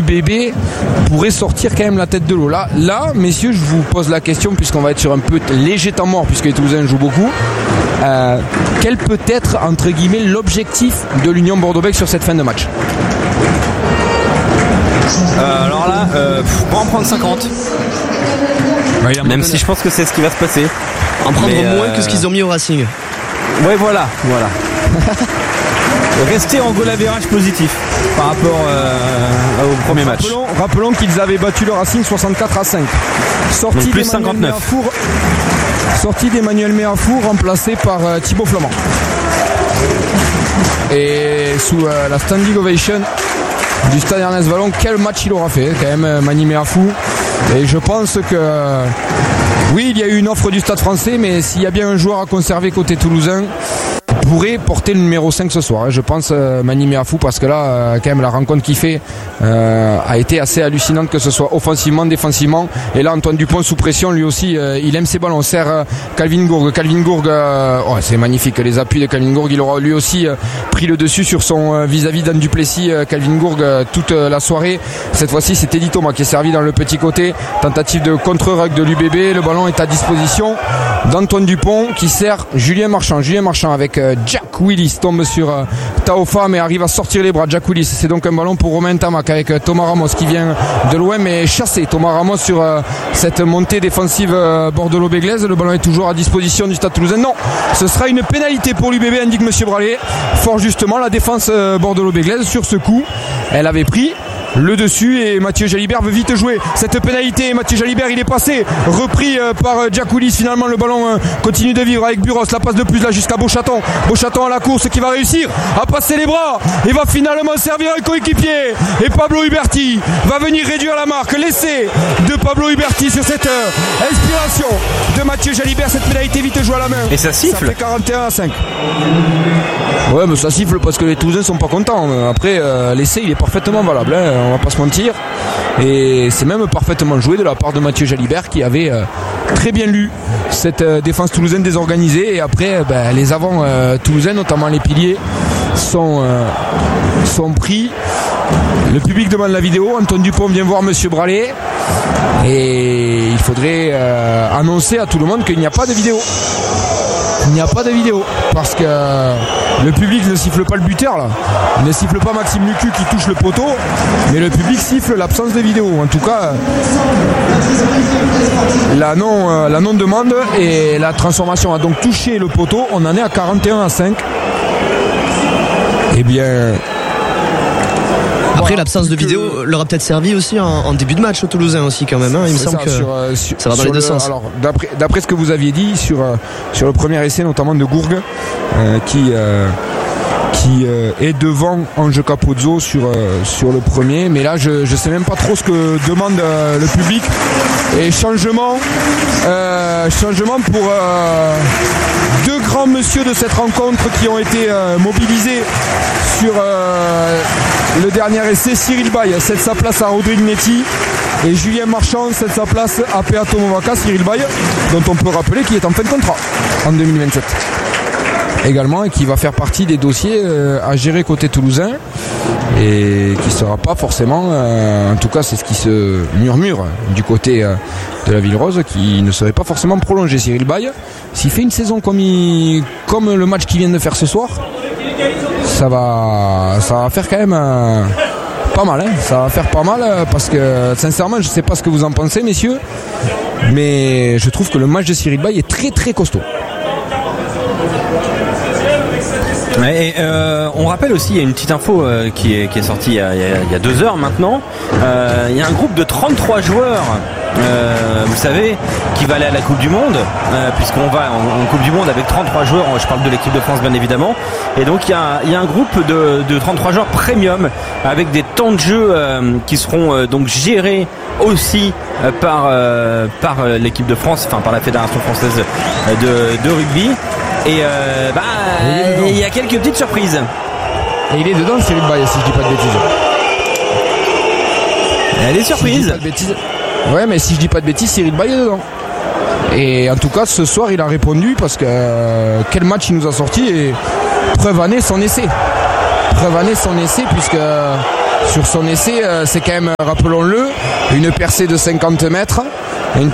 l'UBB pourrait sortir quand même la tête de l'eau. Là, messieurs, je vous pose la question, puisqu'on va être sur un peu léger temps mort, puisque les Toulousains jouent beaucoup. Quel peut être, entre guillemets, l'objectif de l'Union Bordeaux-Bègles sur cette fin de match? Alors là, pour en prendre 50. Même si je pense que c'est ce qui va se passer. En prendre moins que ce qu'ils ont mis au Racing. Ouais, voilà. Rester en goal average positif par rapport au premier match. Rappelons qu'ils avaient battu le Racing 64-5. Donc plus 59. Sortie d'Emmanuel Méafour, remplacé par Thibaut Flamand. Et sous la standing ovation du stade Ernest Vallon, quel match il aura fait quand même, Mani Méafour. Et je pense que oui, il y a eu une offre du Stade Français, mais s'il y a bien un joueur à conserver côté toulousain, pourrait porter le numéro 5 ce soir, je pense, Mani Méafour, parce que là quand même la rencontre qu'il fait a été assez hallucinante, que ce soit offensivement, défensivement. Et là Antoine Dupont sous pression, lui aussi il aime ses ballons. On sert Calvin Gourgue, c'est magnifique les appuis de Calvin Gourgue. Il aura lui aussi pris le dessus sur son vis-à-vis d'Anne Duplessis, Calvin Gourgue, toute la soirée. Cette fois-ci c'est Teddy Thomas qui est servi dans le petit côté, tentative de contre-rug de l'UBB. Le ballon est à disposition d'Antoine Dupont qui sert Julien Marchand avec Jack Willis, tombe sur Taofa mais arrive à sortir les bras. Jack Willis, c'est donc un ballon pour Romain Tamac avec Thomas Ramos qui vient de loin mais chassé. Thomas Ramos sur cette montée défensive bordeaux-bèglaise. Le ballon est toujours à disposition du Stade Toulousain. Non, ce sera une pénalité pour l'UBB, indique Monsieur Bralé. Fort justement, la défense bordeaux-bèglaise sur ce coup, elle avait pris le dessus et Mathieu Jalibert veut vite jouer cette pénalité. Mathieu Jalibert, il est passé, repris par Jack Willis. Finalement le ballon continue de vivre avec Buros, la passe de plus là jusqu'à Beauchaton à la course qui va réussir à passer les bras et va finalement servir un coéquipier. Et Pablo Huberti va venir réduire la marque. L'essai de Pablo Huberti sur cette inspiration de Mathieu Jalibert. Cette pénalité vite jouée à la main et ça siffle. Ça fait 41-5. Ouais, mais ça siffle parce que les Toulousains sont pas contents. Après l'essai il est parfaitement valable, on va pas se mentir, et c'est même parfaitement joué de la part de Mathieu Jalibert qui avait très bien lu cette défense toulousaine désorganisée. Et après les avants toulousains, notamment les piliers, sont pris. Le public demande la vidéo. Antoine Dupont vient voir Monsieur Bralé et il faudrait annoncer à tout le monde qu'il n'y a pas de vidéo. Il n'y a pas de vidéo parce que le public ne siffle pas le buteur là. Il ne siffle pas Maxime Lucu qui touche le poteau, mais le public siffle l'absence de vidéo. En tout cas, la non-demande et la transformation a donc touché le poteau. On en est à 41-5. Eh bien... Après, l'absence de vidéo leur a peut-être servi aussi en début de match au Toulousain aussi quand même. Il me semble que ça va dans les deux sens. Alors, d'après ce que vous aviez dit sur le premier essai, notamment de Gourgue, qui est devant Ange Capozzo sur le premier. Mais là, je sais même pas trop ce que demande le public. Et changement pour deux grands monsieur de cette rencontre qui ont été mobilisés sur le dernier essai. Cyril Baye cède sa place à Rodrigue Netti et Julien Marchand cède sa place à Peato Movaca. Cyril Baye, dont on peut rappeler qu'il est en fin de contrat en 2027 également, et qui va faire partie des dossiers à gérer côté toulousain et qui sera pas forcément, en tout cas c'est ce qui se murmure du côté de la Ville Rose, qui ne serait pas forcément prolongé. Cyril Baye, s'il fait une saison comme le match qu'il vient de faire ce soir, ça va faire quand même pas mal, ça va faire pas mal, parce que sincèrement je sais pas ce que vous en pensez messieurs, mais je trouve que le match de Cyril Baye est très très costaud. Et on rappelle aussi, il y a une petite info qui est sortie il y a 2 heures maintenant. Il y a un groupe de 33 joueurs, vous savez, qui va aller à la Coupe du Monde, puisqu'on va en Coupe du Monde avec 33 joueurs. Je parle de l'équipe de France bien évidemment. Et donc il y a un groupe de 33 joueurs premium avec des temps de jeu qui seront donc gérés aussi par l'équipe de France, enfin par la Fédération française de rugby. Et il y a quelques petites surprises. Et il est dedans, Cyril Baye, si je dis pas de bêtises. Elle est surprise. Ouais, mais si je dis pas de bêtises, Cyril Baye est dedans. Et en tout cas, ce soir, il a répondu parce que quel match il nous a sorti, et preuve année son essai. Puisque sur son essai. C'est quand même, rappelons-le, une percée de 50 mètres. Il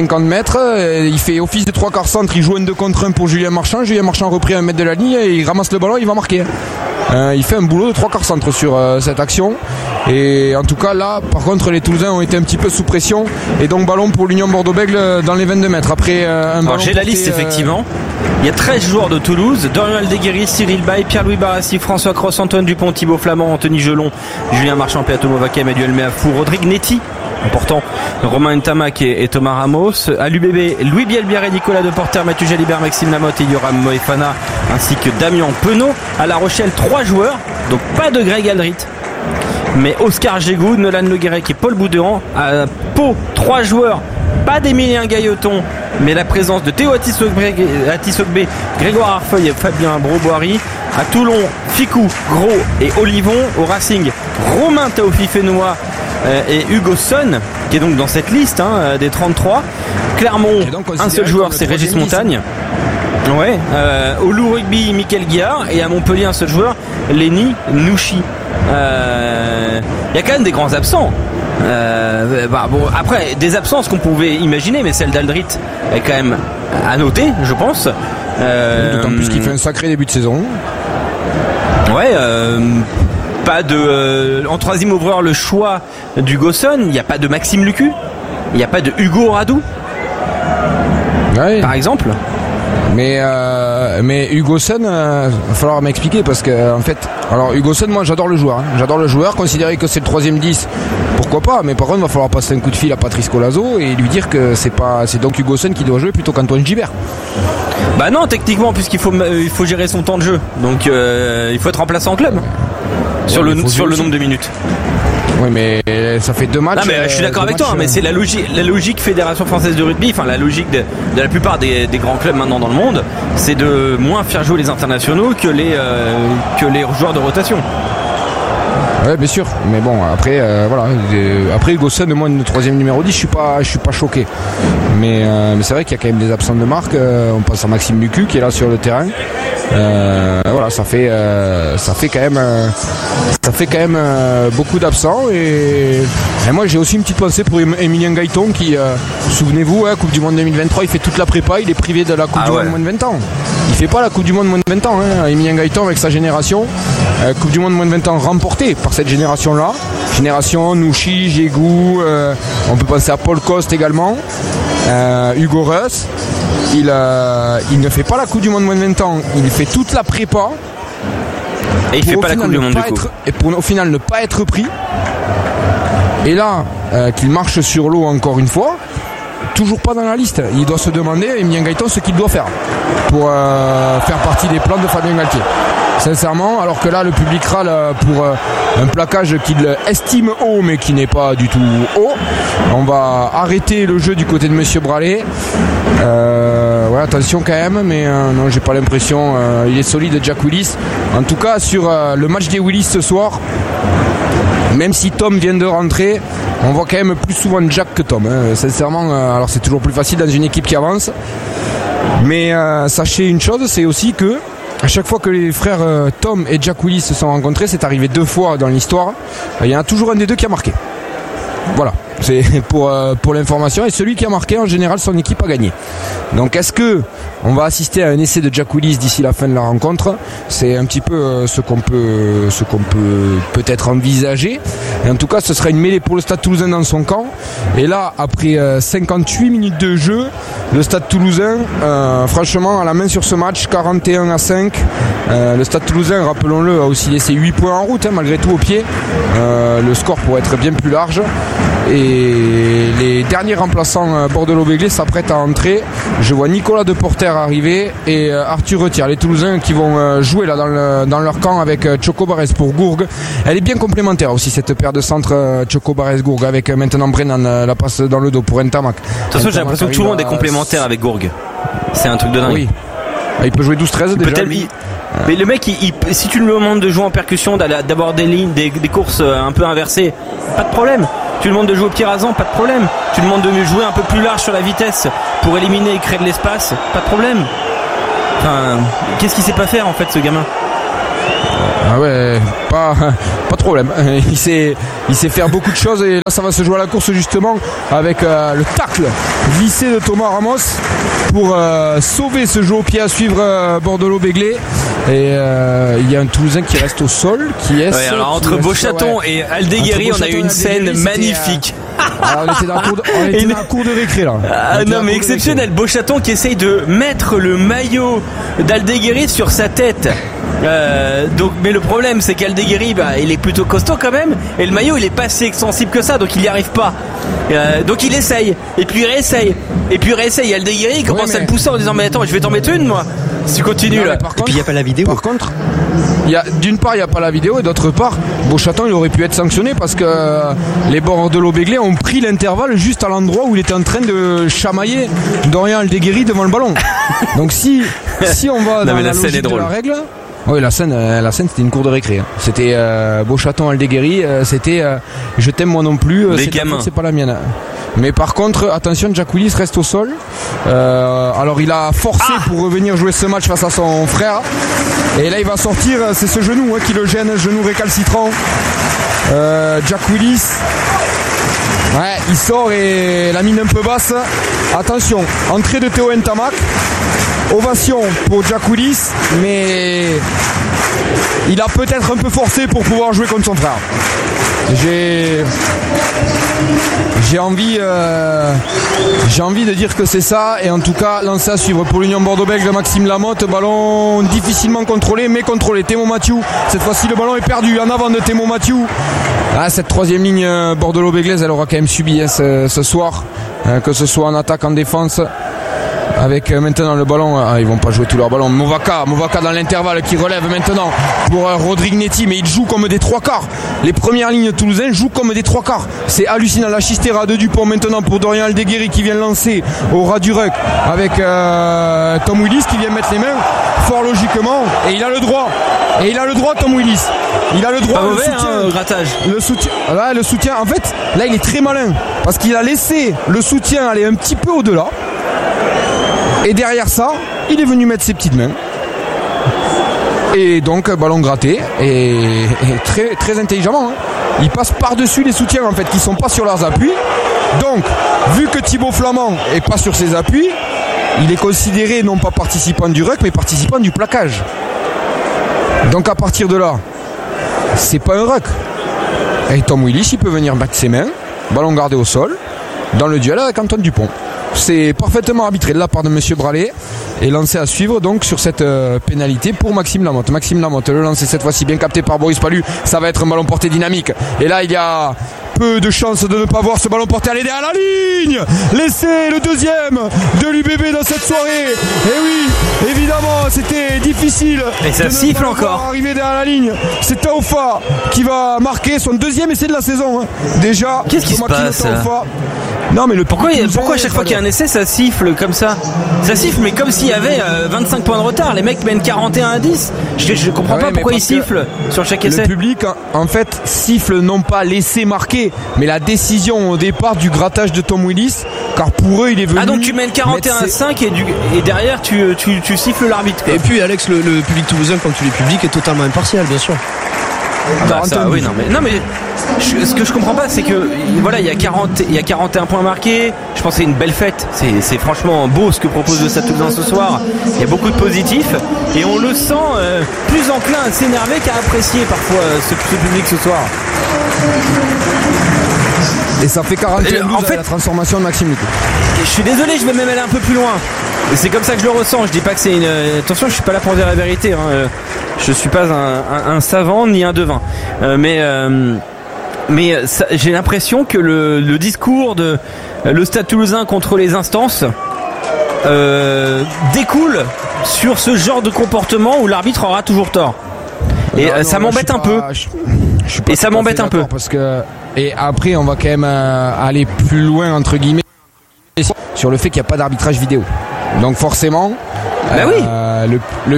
fait office de 3/4 centre, il joue un 2 contre 1 pour Julien Marchand a repris 1 mètre de la ligne et il ramasse le ballon, il va marquer. Il fait un boulot de 3/4 centre sur cette action. Et en tout cas là, par contre, les Toulousains ont été un petit peu sous pression et donc ballon pour l'Union Bordeaux-Bègles dans les 22 mètres. Après Alors, j'ai la liste effectivement. Il y a 13 joueurs de Toulouse: Dorian Aldeguerri, Cyril Bay, Pierre-Louis Barassi, François Cross, Antoine Dupont, Thibaut Flamand, Anthony Gelon, Julien Marchand, Peato Movaca, Emmanuel Meafou, Rodrigue Netti, important, Romain Ntamak et Thomas Ramos. À l'UBB, Louis Bielbiaré, Nicolas Deporter, Mathieu Jalibert, Maxime Lamotte et Yoram Moefana, ainsi que Damien Penaud. À La Rochelle, 3 joueurs, donc pas de Greg Aldrit, mais Oscar Gégou, Nolan Le Guérec et Paul Boudéan. À Pau, 3 joueurs, pas d'Emilien Gailleton, mais la présence de Théo Atissogbe, Grégoire Arfeuille et Fabien Broboiry. À Toulon, Ficou, Gros et Olivon. Au Racing, Romain Taofi-Fénois et Hugo Son, qui est donc dans cette liste des 33. Clermont, un seul joueur, c'est Régis Montagne. Ouais. Au Loup Rugby, Mickaël Guillard. Et à Montpellier, un seul joueur, Lenny Nouchi. Il y a quand même des grands absents. Bon, après, des absences qu'on pouvait imaginer, mais celle d'Aldrit est quand même à noter, je pense. D'autant plus qu'il fait un sacré début de saison. Ouais. Pas de en troisième ouvreur, le choix d'Hugo Son. Il n'y a pas de Maxime Lucu. Il n'y a pas de Hugo Radou. Ouais. Par exemple. Mais Hugo Son, va falloir m'expliquer parce que en fait, alors Hugo Son, moi j'adore le joueur, considérer que c'est le 3e 10, pourquoi pas, mais par contre il va falloir passer un coup de fil à Patrice Colazo et lui dire que c'est donc Hugo Son qui doit jouer plutôt qu'Antoine Gibert. Bah non, techniquement, puisqu'il faut gérer son temps de jeu, donc il faut être remplaçant en club sur le nombre de minutes. Oui, mais ça fait 2 matchs. Non, mais je suis d'accord avec toi, mais c'est la logique Fédération Française de Rugby, enfin la logique de la plupart des grands clubs maintenant dans le monde, c'est de moins faire jouer les internationaux que les joueurs de rotation. Ouais, bien sûr, mais bon, après voilà, après Hugo Son, moi le 3e numéro 10, je suis pas choqué. Mais c'est vrai qu'il y a quand même des absents de marque. On pense à Maxime Lucu qui est là sur le terrain. Voilà, ça fait quand même beaucoup d'absents et moi j'ai aussi une petite pensée pour Emilien Gailleton qui, souvenez-vous, Coupe du Monde 2023, il fait toute la prépa, il est privé de la Coupe du Monde moins de 20 ans. Il fait pas la Coupe du Monde moins de 20 ans, Emilien Gailleton avec sa génération. Coupe du Monde moins de 20 ans remportée par cette génération-là. Génération Nouchi, Gégou, on peut penser à Paul Coste également, Hugo Reus. Il ne fait pas la Coupe du Monde moins de 20 ans, il fait toute la prépa. Et il fait pas la Coupe du Monde du coup. Et pour au final ne pas être pris. Et là, qu'il marche sur l'eau encore une fois, toujours pas dans la liste. Il doit se demander, Emilien Gailleton, ce qu'il doit faire pour faire partie des plans de Fabien Galtier. Sincèrement, alors que là le public râle pour un plaquage qu'il estime haut mais qui n'est pas du tout haut. On va arrêter le jeu du côté de Monsieur Bralé. Ouais, attention quand même, mais non, j'ai pas l'impression. Il est solide, Jack Willis. En tout cas, sur le match des Willis ce soir, même si Tom vient de rentrer, on voit quand même plus souvent Jack que Tom. Sincèrement, alors c'est toujours plus facile dans une équipe qui avance. Mais sachez une chose, c'est aussi que à chaque fois que les frères Tom et Jack Willis se sont rencontrés, c'est arrivé 2 fois dans l'histoire, il y en a toujours un des deux qui a marqué. Voilà, c'est pour l'information. Et celui qui a marqué, en général, son équipe a gagné. Donc est-ce que on va assister à un essai de Jack Willis d'ici la fin de la rencontre? C'est un petit peu ce qu'on peut peut-être envisager. Et en tout cas, ce sera une mêlée pour le Stade Toulousain dans son camp. Et là, après 58 minutes de jeu, le Stade Toulousain, franchement, a la main sur ce match, 41-5. Le Stade Toulousain, rappelons-le, a aussi laissé 8 points en route, malgré tout au pied. Le score pourrait être bien plus large. Et les derniers remplaçants bordelot-béglés s'apprêtent à entrer. Je vois Nicolas Deporter arriver et Arthur Retière, les Toulousains qui vont jouer là dans leur camp avec Choco Barès pour Gourgue. Elle est bien complémentaire aussi, cette paire de centres Choco Barès-Gourgue, avec maintenant Brennan, la passe dans le dos pour Ntamak. De toute façon, j'ai l'impression que tout le monde est complémentaire avec Gourgue. C'est un truc de dingue. Oui. Il peut jouer 12-13 déjà. Mais le mec, si tu lui demandes de jouer en percussion, d'avoir des lignes, des courses un peu inversées, pas de problème. Tu lui demandes de jouer au pied rasant, pas de problème. Tu lui demandes de jouer un peu plus large sur la vitesse pour éliminer et créer de l'espace, pas de problème. Enfin, qu'est-ce qu'il sait pas faire en fait, ce gamin? Ah ouais, pas de problème. Il sait faire beaucoup de choses et là ça va se jouer à la course justement avec le tacle vissé de Thomas Ramos pour sauver ce jeu au pied à suivre Bordelot-Béglé. Et il y a un Toulousain qui reste au sol, alors entre Beauchaton et Aldeguerri, on a eu une scène magnifique. Alors, on était dans la cour de récré là. Non mais exceptionnel, Beauchaton qui essaye de mettre le maillot d'Aldeguerri sur sa tête. Mais le problème c'est qu'Aldeguerri il est plutôt costaud quand même et le maillot il est pas si extensible que ça, donc il n'y arrive pas. Donc il essaye et puis il réessaye et puis il réessaye. Aldeguerri il commence à le pousser en disant mais attends, je vais t'en mettre une moi si tu continues là. Et puis il n'y a pas la vidéo. Par contre, d'une part il n'y a pas la vidéo et d'autre part Beauchaton il aurait pu être sanctionné parce que les Bordelot-Béglé ont pris l'intervalle juste à l'endroit où il était en train de chamailler Dorian Aldeguerri devant le ballon. Donc si on va dans la logique de la règle. Oui, la scène c'était une cour de récré. C'était Beauchaton Aldeguerri, c'était je t'aime moi non plus, c'est pas la mienne. Mais par contre, attention, Jack Willis reste au sol. Alors il a forcé pour revenir jouer ce match face à son frère. Et là il va sortir, c'est ce genou qui le gêne, genou récalcitrant. Jack Willis. Ouais, il sort et la mine un peu basse. Attention, entrée de Théo Ntamak. Ovation pour Jack Willis, mais il a peut-être un peu forcé pour pouvoir jouer contre son frère. J'ai envie de dire que c'est ça, et en tout cas lancé à suivre pour l'Union Bordeaux-Bègles, Maxime Lamotte, ballon difficilement contrôlé mais contrôlé. Thémo Mathieu, cette fois-ci le ballon est perdu en avant de Thémo Mathieu. Cette troisième ligne Bordelot-Béglaise elle aura quand même subi ce soir, que ce soit en attaque, en défense. Avec maintenant le ballon, ils vont pas jouer tout leur ballon. Movaca dans l'intervalle qui relève maintenant pour Rodrigue Netti, mais il joue comme des trois quarts. Les premières lignes toulousaines jouent comme des trois quarts. C'est hallucinant. La Chistera de Dupont maintenant pour Dorian Aldeguerri qui vient lancer au ras du ruck avec Tom Willis qui vient mettre les mains fort logiquement, et il a le droit. Tom Willis. Il a le droit. Pas mauvais, le soutien, grattage. Le soutien. En fait, là il est très malin parce qu'il a laissé le soutien aller un petit peu au-delà. Et derrière ça, il est venu mettre ses petites mains. Et donc, ballon gratté. Et très, très intelligemment. Il passe par-dessus les soutiens, en fait, qui ne sont pas sur leurs appuis. Donc, vu que Thibaut Flamand n'est pas sur ses appuis, il est considéré non pas participant du ruck, mais participant du plaquage. Donc, à partir de là, c'est pas un ruck. Et Tom Willis, il peut venir battre ses mains. Ballon gardé au sol. Dans le duel avec Antoine Dupont. C'est parfaitement arbitré de la part de Monsieur Bralé et lancé à suivre donc sur cette pénalité pour Maxime Lamotte. Maxime Lamotte, le lancer cette fois-ci bien capté par Boris Pallu. Ça va être un ballon porté dynamique. Et là, il y a peu de chances de ne pas voir ce ballon porté aller derrière la ligne. L'essai, le deuxième de l'UBB dans cette soirée. Et oui, évidemment, c'était difficile. Et ça siffle encore. Arriver derrière la ligne. C'est Taofa qui va marquer son deuxième essai de la saison. Déjà, qu'est-ce qui se passe? Non, mais pourquoi à chaque fois qu'il y a un essai ça siffle comme ça? Ça siffle mais comme s'il y avait 25 points de retard. Les mecs mènent 41-10. Je comprends pas pourquoi ils sifflent sur chaque essai. Le public en fait siffle non pas l'essai marqué, mais la décision au départ du grattage de Tom Willis, car pour eux il est venu. Ah donc tu mènes 41-5 et derrière tu siffles l'arbitre quoi. Et puis Alex, le public toulousain quand tu l'es public est totalement impartial bien sûr. Oui, non mais ce que je comprends pas c'est que voilà, il y a 41 points marqués. Je pense que c'est une belle fête. C'est franchement beau ce que propose le Stade Toulousain ce soir. Il y a beaucoup de positifs et on le sent plus enclin à s'énerver qu'à apprécier parfois ce public ce soir. Et ça fait 41 en fait, la transformation de Maxime Nico. Je suis désolé, je vais même aller un peu plus loin. Et c'est comme ça que je le ressens. Je dis pas que c'est une. Attention, je suis pas là pour dire la vérité. Je suis pas un savant ni un devin. Mais j'ai l'impression que le discours de le Stade Toulousain contre les instances découle sur ce genre de comportement où l'arbitre aura toujours tort. Et ça m'embête un peu. Et ça m'embête un peu. Parce que et après on va quand même aller plus loin entre guillemets sur le fait qu'il n'y a pas d'arbitrage vidéo. Donc forcément Bah oui.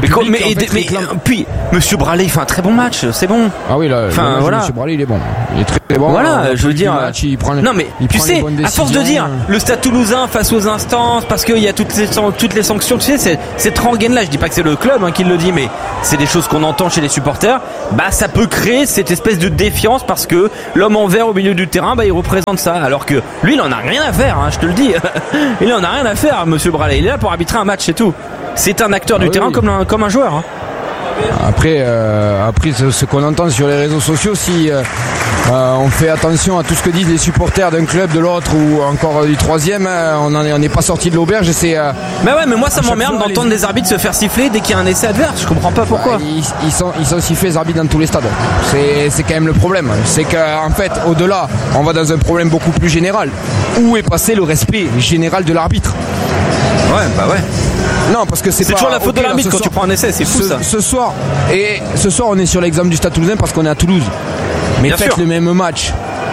Puis Monsieur Braley il fait un très bon match, c'est bon. Ah oui là. Enfin voilà. Monsieur Braley il est bon. Il est très bon. Voilà, je veux dire. Non mais tu sais, à force de dire le Stade Toulousain face aux instances, parce qu'il y a toutes les sanctions, tu sais, cette rengaine là. Je dis pas que c'est le club qui le dit, mais c'est des choses qu'on entend chez les supporters. Bah ça peut créer cette espèce de défiance parce que l'homme en vert au milieu du terrain, il représente ça, alors que lui il en a rien à faire. Je te le dis. Il en a rien à faire, Monsieur Braley. Il est là pour arbitrer un match, c'est tout. C'est un acteur du terrain comme un joueur. Après, ce qu'on entend sur les réseaux sociaux, si on fait attention à tout ce que disent les supporters d'un club, de l'autre ou encore du troisième, on n'est pas sorti de l'auberge. Mais moi ça m'emmerde d'entendre des arbitres se faire siffler dès qu'il y a un essai adverse. Je comprends pas pourquoi. Ils sont sifflés les arbitres dans tous les stades. C'est quand même le problème. C'est qu'en fait, au-delà, on va dans un problème beaucoup plus général. Où est passé le respect général de l'arbitre? Ouais. Non, parce que c'est toujours la faute de l'arbitre quand tu prends un essai, c'est fou ça. Ce soir, on est sur l'exemple du Stade Toulousain parce qu'on est à Toulouse. Mais bien faites sûr. le même match.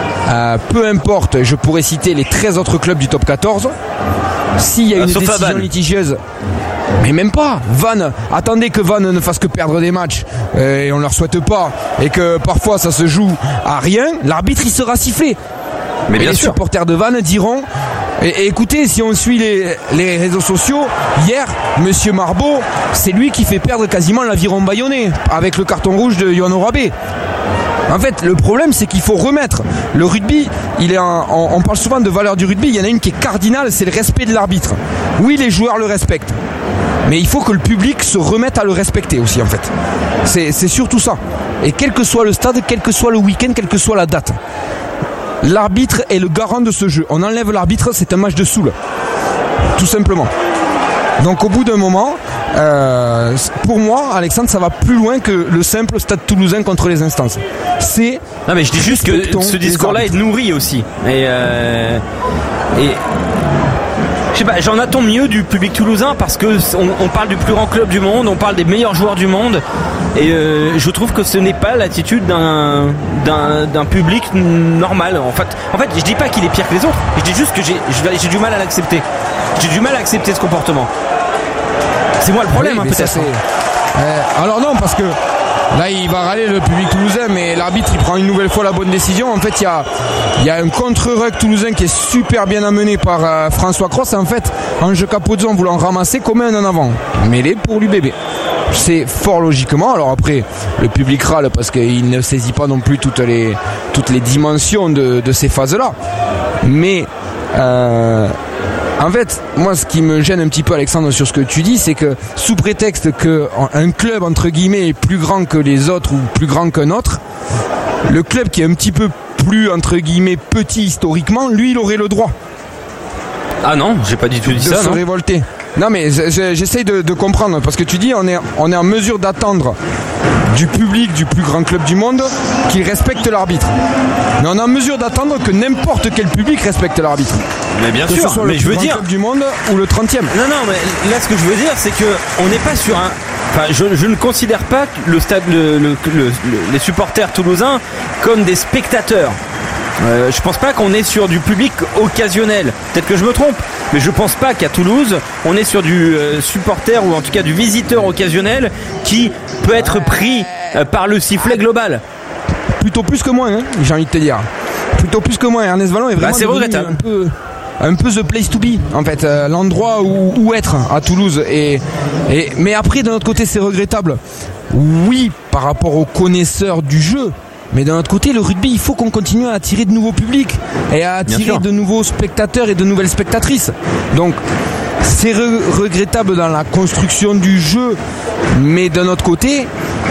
Peu importe, je pourrais citer les 13 autres clubs du top 14. S'il y a une décision litigieuse, mais même pas. Attendez que Vannes ne fasse que perdre des matchs, et on leur souhaite pas, et que parfois ça se joue à rien, l'arbitre il sera sifflé. Mais bien les sûr. supporters de Vannes diront. Et écoutez, si on suit les réseaux sociaux, hier, Monsieur Marbeau, c'est lui qui fait perdre quasiment l'aviron bayonnais avec le carton rouge de Yohan Orabé. En fait, le problème, c'est qu'il faut remettre le rugby. On parle souvent de valeur du rugby. Il y en a une qui est cardinale, c'est le respect de l'arbitre. Oui, les joueurs le respectent, mais il faut que le public se remette à le respecter aussi. En fait, c'est surtout ça. Et quel que soit le stade, quel que soit le week-end, quelle que soit la date. L'arbitre est le garant de ce jeu. On enlève l'arbitre, c'est un match de saoul. Tout simplement. Donc au bout d'un moment, pour moi, Alexandre, ça va plus loin que le simple Stade Toulousain contre les instances. Non mais je dis juste que ce discours-là est nourri aussi. Et je sais pas, j'en attends mieux du public toulousain parce que on parle du plus grand club du monde, on parle des meilleurs joueurs du monde, et je trouve que ce n'est pas l'attitude d'un public normal. En fait, je dis pas qu'il est pire que les autres, je dis juste que j'ai du mal à l'accepter. J'ai du mal à accepter ce comportement. C'est moi le problème, peut-être. Alors non, parce que là il va râler le public toulousain, mais l'arbitre il prend une nouvelle fois la bonne décision. En fait, il y a un contre-rug toulousain qui est super bien amené par François Cross. En fait, Ange Capozzo, en voulant ramasser, commet un en avant, mêlé pour l'UBB. C'est fort logiquement. Alors après, le public râle parce qu'il ne saisit pas non plus toutes les dimensions de ces phases-là. Mais en fait, moi, ce qui me gêne un petit peu, Alexandre, sur ce que tu dis, c'est que sous prétexte qu'un club, entre guillemets, est plus grand que les autres ou plus grand qu'un autre, le club qui est un petit peu plus, entre guillemets, petit historiquement, lui, il aurait le droit. Ah non, j'ai pas du tout dit ça. De se révolter. Non, mais j'essaye de comprendre, parce que tu dis, on est en mesure d'attendre du public du plus grand club du monde qu'il respecte l'arbitre. Mais on est en mesure d'attendre que n'importe quel public respecte l'arbitre. Mais bien sûr, que ce soit le plus grand club du monde ou le 30e. Non, mais là ce que je veux dire, c'est que on n'est pas sur un. Enfin, je ne considère pas le stade, les supporters toulousains comme des spectateurs. Je pense pas qu'on est sur du public occasionnel. Peut-être que je me trompe, mais je pense pas qu'à Toulouse on est sur du supporter ou en tout cas du visiteur occasionnel qui peut être pris par le sifflet global. Plutôt plus que moins, hein, j'ai envie de te dire. Plutôt plus que moins. Ernest Vallon est vraiment c'est regrettable. Un peu the place to be, en fait, l'endroit où être à Toulouse. Mais après, d'un autre côté, c'est regrettable. Oui, par rapport aux connaisseurs du jeu. Mais d'un autre côté, le rugby, il faut qu'on continue à attirer de nouveaux publics et à attirer de nouveaux spectateurs et de nouvelles spectatrices. Donc, c'est regrettable dans la construction du jeu, mais d'un autre côté,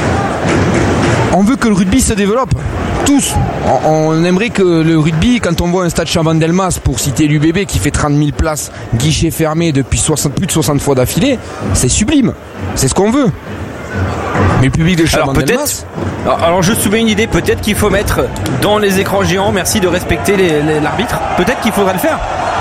on veut que le rugby se développe. Tous. On aimerait que le rugby, quand on voit un stade Chaban-Delmas, pour citer l'UBB, qui fait 30 000 places, guichet fermé depuis plus de 60 fois d'affilée, c'est sublime. C'est ce qu'on veut. Mais le public de Chaban-Delmas... Alors je soumets une idée, peut-être qu'il faut mettre dans les écrans géants, merci de respecter l'arbitre. Peut-être qu'il faudrait le faire.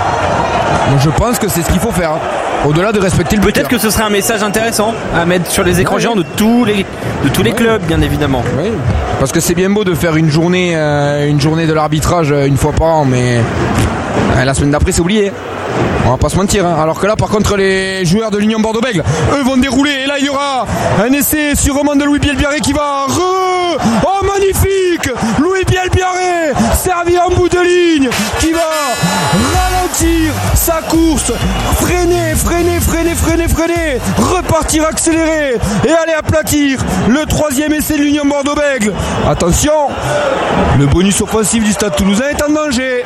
Je pense que c'est ce qu'il faut faire. Au-delà de respecter le buteur. Peut-être que ce serait un message intéressant à mettre sur les écrans géants de tous les clubs, bien évidemment. Oui. Parce que c'est bien beau de faire une journée de l'arbitrage une fois par an, mais la semaine d'après c'est oublié. On va pas se mentir, hein. Alors que là par contre les joueurs de l'Union Bordeaux-Bègles, eux vont dérouler. Et là il y aura un essai sur roman de Louis Bielbiarré qui va oh magnifique, Louis Bielbiarré servi en bout de ligne, qui va ralentir sa course, freiner, repartir accélérer et aller aplatir le 3e essai de l'Union Bordeaux-Bègles. Attention, le bonus offensif du Stade Toulousain est en danger.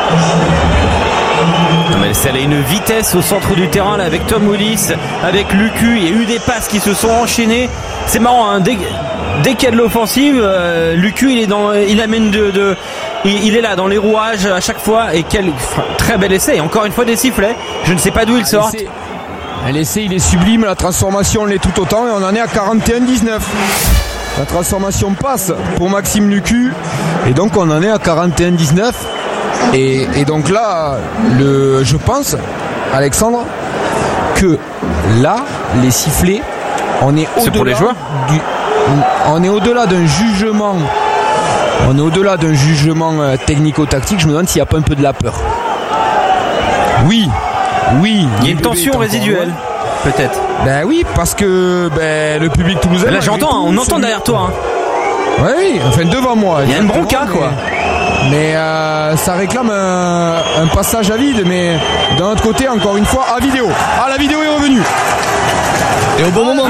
Mais elle a une vitesse au centre du terrain là, avec Tom Willis, avec Lucu. Il y a eu des passes qui se sont enchaînées. C'est marrant, hein, dès qu'il y a de l'offensive, Lucu il amène il est là dans les rouages à chaque fois. Et quel très bel essai. Et encore une fois des sifflets. Je ne sais pas d'où il sort. L'essai il est sublime, la transformation l'est tout autant et on en est à 41-19. La transformation passe pour Maxime Lucu et donc on en est à 41-19. Et donc là, je pense, Alexandre, que là, les sifflets, on est au-delà pour les joueurs on est au-delà d'un jugement. On est au-delà d'un jugement technico-tactique. Je me demande s'il n'y a pas un peu de la peur. Oui. Il y a une tension résiduelle, peut-être. Ben oui, parce que le public toulousain. Là, j'entends, on entend derrière toi. Hein. Oui, enfin devant moi. Il y a une bronca, quoi. Mais ça réclame un passage à vide. Mais d'un autre côté, encore une fois, à vidéo. Ah, la vidéo est revenue. Et au bon moment.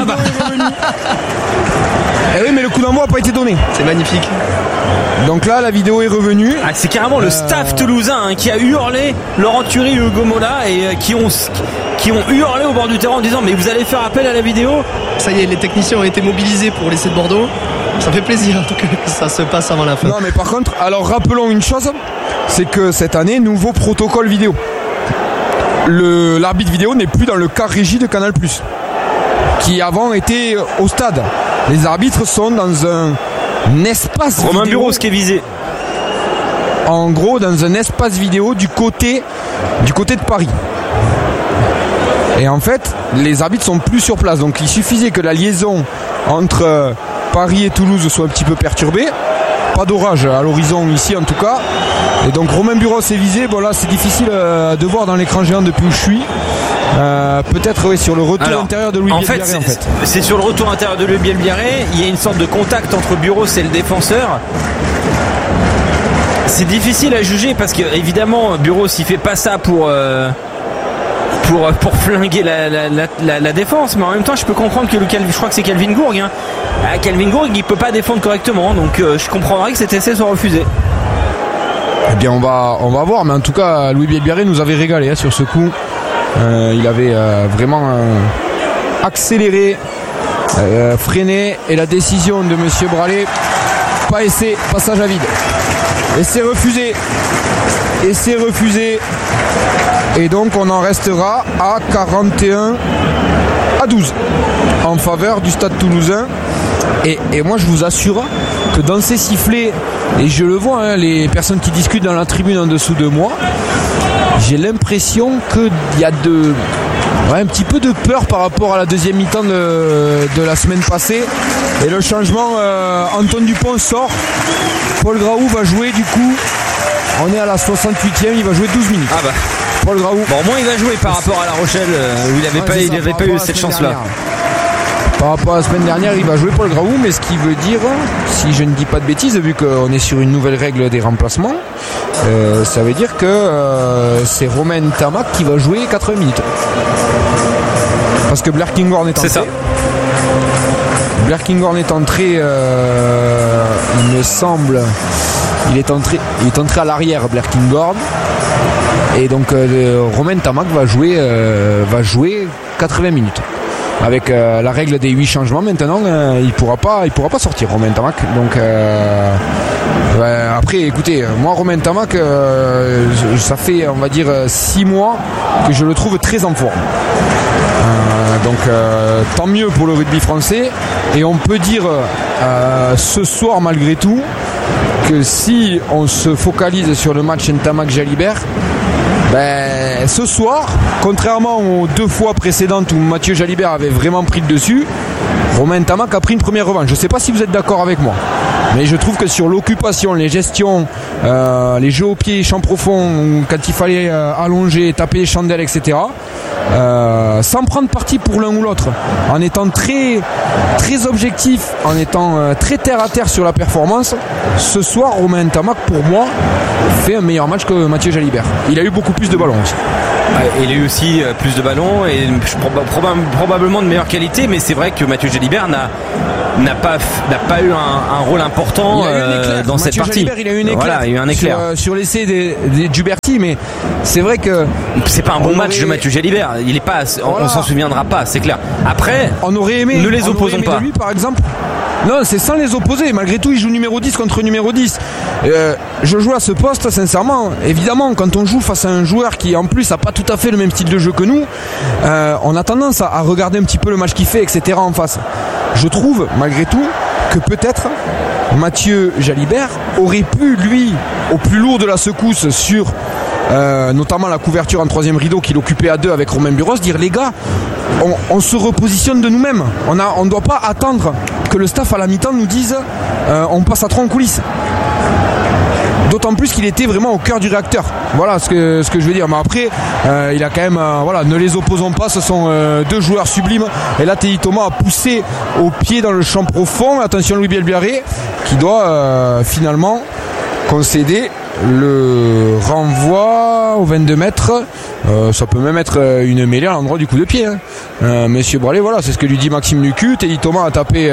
Eh oui, mais le coup d'envoi n'a pas été donné. C'est magnifique. Donc là, la vidéo est revenue. Ah, c'est carrément le staff toulousain qui a hurlé, Laurent Thury et Hugo Mola, et qui ont hurlé au bord du terrain en disant mais vous allez faire appel à la vidéo. Ça y est, les techniciens ont été mobilisés pour l'essai de Bordeaux. Ça fait plaisir en tout cas que ça se passe avant la fin. Non mais par contre, alors rappelons une chose, c'est que cette année, nouveau protocole vidéo. L'arbitre vidéo n'est plus dans le cas régie de Canal+, qui avant était au stade. Les arbitres sont dans un espace Romain vidéo. Bureau, ce qui est visé. En gros, dans un espace vidéo du côté de Paris. Et en fait, les arbitres sont plus sur place. Donc il suffisait que la liaison entre Paris et Toulouse soit un petit peu perturbée. Pas d'orage à l'horizon ici en tout cas. Et donc Romain Bureau est visé. Bon là c'est difficile de voir dans l'écran géant depuis où je suis. Peut-être oui, sur le retour intérieur de Louis Bielbiarré en fait. C'est sur le retour intérieur de Louis Bielbiarré. Il y a une sorte de contact entre Bureau et le défenseur. C'est difficile à juger parce que évidemment Bureau s'il fait pas ça pour flinguer la défense, mais en même temps je peux comprendre que je crois que c'est Calvin Gourg, hein. Calvin Gourg il peut pas défendre correctement, donc je comprendrais que cet essai soit refusé. Eh bien on va voir, mais en tout cas Louis Bielbiarré nous avait régalé sur ce coup. Il avait vraiment accéléré, freiné, et la décision de monsieur Bralé, pas essai, passage à vide. Essai refusé. Et donc on en restera à 41-12 en faveur du Stade Toulousain. Et moi je vous assure que dans ces sifflets, et je le vois, hein, les personnes qui discutent dans la tribune en dessous de moi, j'ai l'impression qu'il y a un petit peu de peur par rapport à la deuxième mi-temps de la semaine passée. Et le changement, Antoine Dupont sort, Paul Graou va jouer du coup. On est à la 68e, il va jouer 12 minutes. Ah bah Paul Graou. Bon, au moins il va jouer par rapport à La Rochelle où il n'avait pas eu cette chance-là. Par rapport à la semaine dernière, il va jouer Paul Graou, mais ce qui veut dire, si je ne dis pas de bêtises, vu qu'on est sur une nouvelle règle des remplacements, ça veut dire que c'est Romain Tamac qui va jouer 80 minutes. Parce que Blair Kinghorn est entré. C'est ça. Blair Kinghorn est entré, il me semble, il est entré à l'arrière, Blair Kinghorn. Et donc Romain Tamac va jouer 80 minutes. Avec la règle des 8 changements maintenant, il pourra pas sortir Romain Tamac. Donc après écoutez, moi Romain Tamac ça fait on va dire 6 mois que je le trouve très en forme. Donc tant mieux pour le rugby français, et on peut dire ce soir malgré tout que si on se focalise sur le match Ntamak-Jalibert, ce soir, contrairement aux 2 fois précédentes où Mathieu Jalibert avait vraiment pris le dessus, Romain Tamac a pris une première revanche. Je ne sais pas si vous êtes d'accord avec moi, mais je trouve que sur l'occupation, les gestions, les jeux au pied, champ profond, quand il fallait allonger, taper les chandelles, etc., sans prendre parti pour l'un ou l'autre, en étant très, très objectif, en étant très terre à terre sur la performance, ce soir, Romain Tamac, pour moi, fait un meilleur match que Mathieu Jalibert. Il a eu beaucoup plus de ballons aussi. Il a eu aussi plus de ballons et probablement de meilleure qualité, mais c'est vrai que Mathieu Jalibert n'a pas eu un rôle important dans cette partie. Jalibert, il a eu une éclair, voilà, il y a eu un éclair sur l'essai d'Huberti, mais c'est vrai que c'est pas un bon match de Mathieu Jalibert. Il est pas, on s'en souviendra pas, c'est clair. Après, on aurait aimé, ne les opposons pas. Lui, par exemple. Non, c'est sans les opposer. Malgré tout, il joue numéro 10 contre numéro 10. Je joue à ce poste, sincèrement. Évidemment, quand on joue face à un joueur qui, en plus, n'a pas tout à fait le même style de jeu que nous, on a tendance à regarder un petit peu le match qu'il fait, etc. en face. Je trouve, malgré tout, que peut-être Mathieu Jalibert aurait pu, lui, au plus lourd de la secousse sur notamment la couverture en troisième rideau qu'il occupait à deux avec Romain Buros, dire les gars, on se repositionne de nous-mêmes. On ne doit pas attendre que le staff à la mi-temps nous dise on passe à 3 en coulisses. D'autant plus qu'il était vraiment au cœur du réacteur. Voilà ce que je veux dire. Mais après, il a quand même, ne les opposons pas. Ce sont deux joueurs sublimes. Et là, Teddy Thomas a poussé au pied dans le champ profond. Attention, Louis Bielbiarré qui doit finalement concéder le renvoi au 22 mètres. Ça peut même être une mêlée à l'endroit du coup de pied. Monsieur Bralé, voilà, c'est ce que lui dit Maxime Lucu. Teddy Thomas a tapé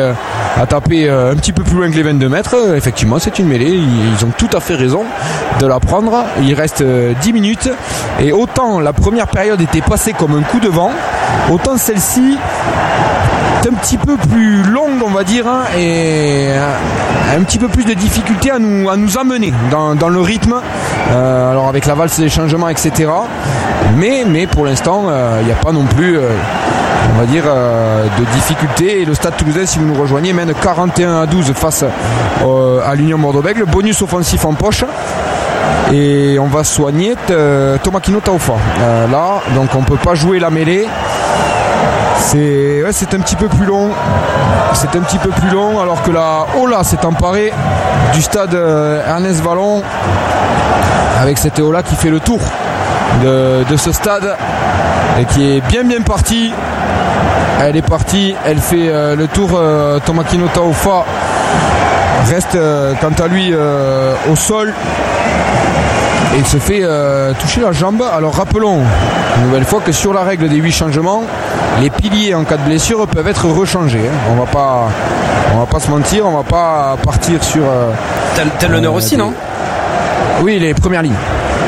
un petit peu plus loin que les 22 mètres. Effectivement, c'est une mêlée. Ils ont tout à fait raison de la prendre. Il reste 10 minutes. Et autant la première période était passée comme un coup de vent, autant celle-ci est un petit peu plus longue, on va dire, et un petit peu plus de difficulté à nous amener dans le rythme. Alors avec la valse des changements, etc. Mais pour l'instant, il n'y a pas non plus, on va dire, de difficulté. Et le Stade Toulousain, si vous nous rejoignez, mène 41-12 face à l'Union Bordeaux-Bègles. Bonus offensif en poche. Et on va soigner Tomakino Taufa. Là, donc on ne peut pas jouer la mêlée. C'est un petit peu plus long. C'est un petit peu plus long alors que la Ola s'est emparée du stade Ernest Vallon avec cette Ola qui fait le tour de ce stade et qui est bien partie. Elle est partie, elle fait le tour. Tomakino Taufa reste quant à lui au sol. Et il se fait toucher la jambe. Alors rappelons une nouvelle fois que sur la règle des 8 changements, les piliers en cas de blessure peuvent être rechangés. On va pas se mentir, on va pas partir sur. T'as l'honneur aussi, non? Oui, les premières lignes.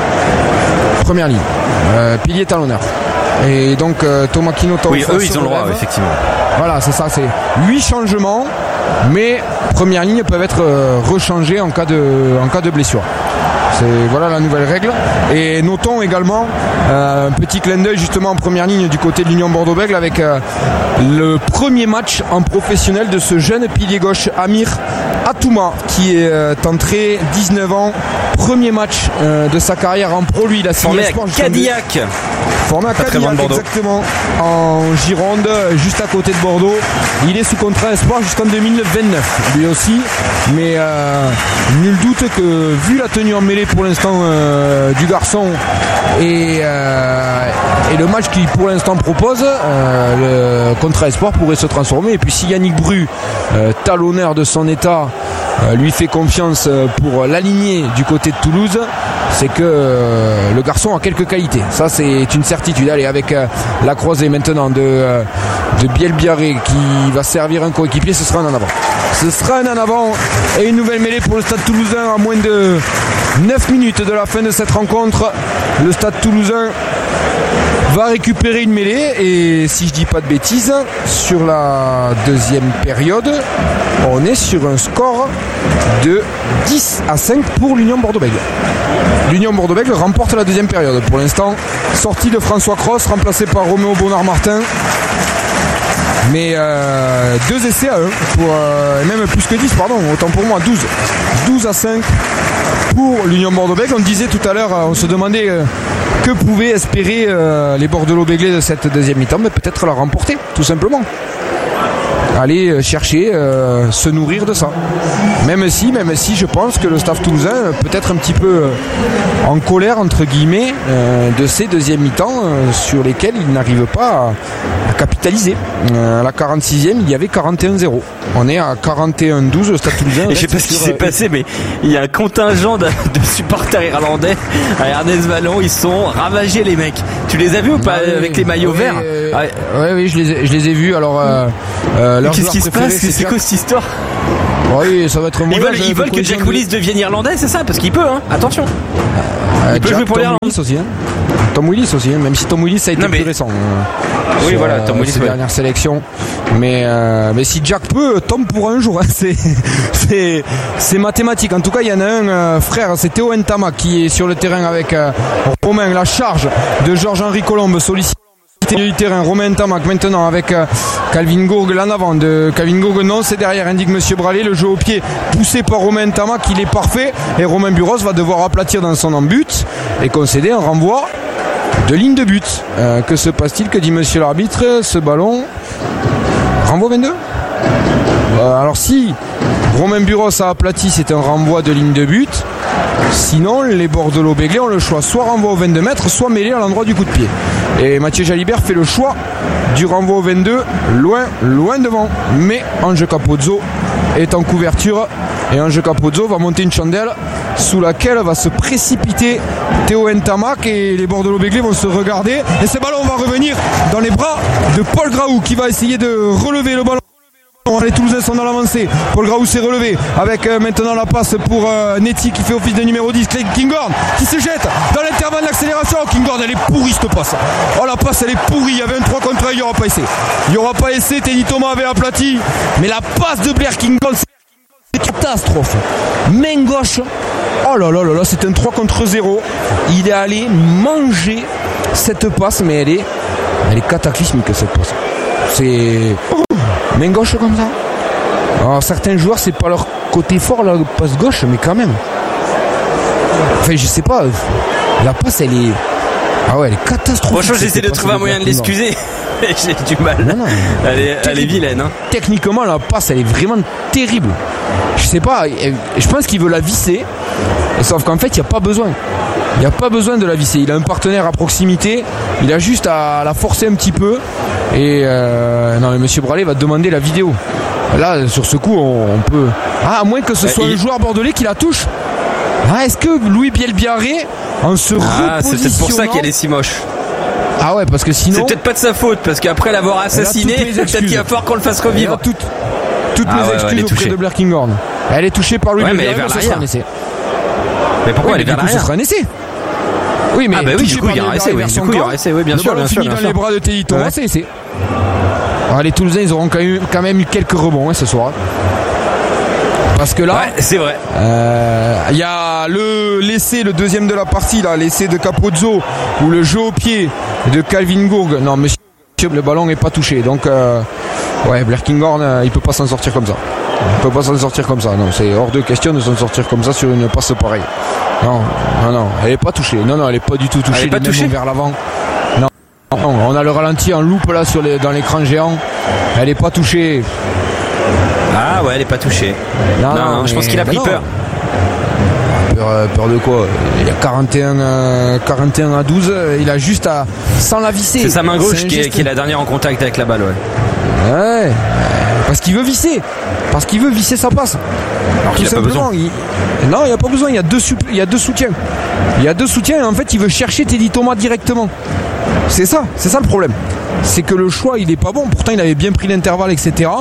Pilier talonneur. Et donc Tomakino Taufa. Oui, eux ils ont le droit, effectivement. Voilà, c'est ça, c'est 8 changements, mais premières lignes peuvent être rechangées en cas de blessure. Voilà la nouvelle règle. Et notons également un petit clin d'œil justement en première ligne du côté de l'Union Bordeaux-Bègles avec le premier match en professionnel de ce jeune pilier gauche Amir Atouma qui est entré 19 ans, premier match de sa carrière en pro. Lui il a signé formé à Cadillac. Formé à Cadillac, exactement, en Gironde, juste à côté de Bordeaux. Il est sous contrat espoir jusqu'en 2029, lui aussi. Mais nul doute que, vu la tenue en mêlée pour l'instant du garçon et le match qu'il pour l'instant propose, le contrat espoir pourrait se transformer. Et puis si Yannick Bru, talonneur de son état, lui fait confiance pour l'aligner du côté de Toulouse, c'est que le garçon a quelques qualités. Ça c'est une certitude. Allez, avec la croisée maintenant de Bielbiarré qui va servir un coéquipier, ce sera un en avant. Ce sera un en avant et une nouvelle mêlée pour le Stade Toulousain à moins de 9 minutes de la fin de cette rencontre. Le Stade Toulousain va récupérer une mêlée et si je dis pas de bêtises, sur la deuxième période, on est sur un score de 10-5 pour l'Union Bordeaux-Bègles. L'Union Bordeaux-Bègles remporte la deuxième période. Pour l'instant, sortie de François Cross, remplacé par Roméo Bonnard-Martin. Mais 2 essais à 1, même plus que 10, pardon, autant pour moi, 12-5 pour l'Union Bordeaux-Bègles. On disait tout à l'heure, on se demandait que pouvaient espérer les Bordelais-Béglés de cette deuxième mi-temps, mais peut-être la remporter, tout simplement. aller chercher, se nourrir de ça. Même si je pense que le staff toulousain peut être un petit peu en colère entre guillemets de ces deuxièmes mi-temps sur lesquels il n'arrive pas à capitaliser. À la 46e, il y avait 41-0. On est à 41-12, le Stade Toulousain. Et je sais pas ce qui s'est passé, mais il y a un contingent de supporters irlandais à Ernest Vallon. Ils sont ravagés, les mecs. Tu les as vus ou pas avec les maillots verts? Oui, je les ai vus. Alors, qu'est-ce qui se passe? C'est quoi cette histoire? Oui, ça va être Ils veulent que Jack Willis devienne irlandais, c'est ça? Parce qu'il peut, hein. Attention. Il peut jouer pour l'Irlande aussi, hein. Tom Willis aussi, hein. Même si Tom Willis a été plus récent. Oui, voilà, Tom Willis. Ses dernières sélections. Mais si Jack peut, Tom pourra un jour. Hein. C'est mathématique. En tout cas, il y en a un frère, c'est Théo Ntama qui est sur le terrain avec Romain. La charge de Georges-Henri Colombe sollicite du terrain. Romain Tamac maintenant avec Calvin Gourgue l'en avant de Calvin Gourgue, non, c'est derrière, indique Monsieur Bralé. Le jeu au pied poussé par Romain Tamac, il est parfait et Romain Buros va devoir aplatir dans son en-but et concéder un renvoi de ligne de but. Que se passe-t-il? Que dit monsieur l'arbitre? Ce ballon renvoi 22. Alors si Romain Buros a aplati, c'est un renvoi de ligne de but. Sinon, les Bordelot-Béglé ont le choix, soit renvoi au 22 mètres, soit mêlé à l'endroit du coup de pied. Et Mathieu Jalibert fait le choix du renvoi au 22, loin devant. Mais Ange Capozzo est en couverture et Ange Capozzo va monter une chandelle sous laquelle va se précipiter Théo Ntamak et les Bordelot-Béglé vont se regarder. Et ce ballon va revenir dans les bras de Paul Graou qui va essayer de relever le ballon. Les Toulousains sont dans l'avancée. Paul Graou s'est relevé avec maintenant la passe pour Netty qui fait office de numéro 10. Kinghorn qui se jette dans l'intervalle d'accélération. Kinghorn, elle est pourrie cette passe. Oh, la passe elle est pourrie. Il y avait un 3 contre 1, il n'y aura pas essai. Il n'y aura pas essai. Teddy Thomas avait aplati. Mais la passe de Blair Kinghorn, c'est une catastrophe. Main gauche. Oh là là là là, c'est un 3 contre 0. Il est allé manger cette passe, mais elle est cataclysmique cette passe. C'est main gauche comme ça. Alors certains joueurs c'est pas leur côté fort la passe gauche, mais quand même. Enfin je sais pas. La passe elle est catastrophique. Franchement j'essaie de trouver un moyen de l'excuser. J'ai du mal. Non. Elle est vilaine. Hein. Techniquement la passe elle est vraiment terrible. Je sais pas. Je pense qu'il veut la visser. Sauf qu'en fait il n'y a pas besoin. Il n'y a pas besoin de la visser. Il a un partenaire à proximité. Il a juste à la forcer un petit peu. Et non, mais monsieur Bralé va demander la vidéo. Là, sur ce coup, on peut. Ah, à moins que ce soit le joueur bordelais qui la touche. Ah, est-ce que Louis Bielbiarré, en se repositionnant. C'est peut-être pour ça qu'elle est si moche. Ah ouais, parce que sinon. C'est peut-être pas de sa faute, parce qu'après l'avoir assassiné, peut-être qu'il va falloir qu'on le fasse revivre. Toutes les excuses auprès de Blair Kinghorn. Elle est touchée par Louis Bielbiarré, mais ce sera un essai. Mais pourquoi elle est vers l'arrière? Ce sera un essai. Oui, mais du coup il y aura essai, oui, bien sûr. Dans les bras de Teddy Thomas, c'est essai. Alors, les Toulousains, ils auront quand même eu quelques rebonds ce soir. Parce que là, ouais, c'est vrai. Il y a l'essai, le deuxième de la partie, là, l'essai de Capozzo ou le jeu au pied de Calvin Gourgue. Non, monsieur, le ballon n'est pas touché. Donc, Blair Kinghorn, il peut pas s'en sortir comme ça. Non, c'est hors de question de s'en sortir comme ça sur une passe pareille. Non, elle est pas touchée. Non, elle est pas du tout touchée. Elle est pas touchée vers l'avant. Non, on a le ralenti en loupe là dans l'écran géant. Elle est pas touchée. Ah ouais, elle est pas touchée. Non, je pense qu'il a pris peur. Peur de quoi? Il y a 41 à 12. Il a juste à sans la visser. C'est sa main gauche qui est la dernière en contact avec la balle, ouais. Parce qu'il veut visser. Sa passe. Alors qu'il n'y a pas besoin. Non, il n'y a pas besoin. Il y a deux soutiens. Et en fait, il veut chercher Teddy Thomas directement. C'est ça le problème. C'est que le choix, il n'est pas bon. Pourtant, il avait bien pris l'intervalle, etc.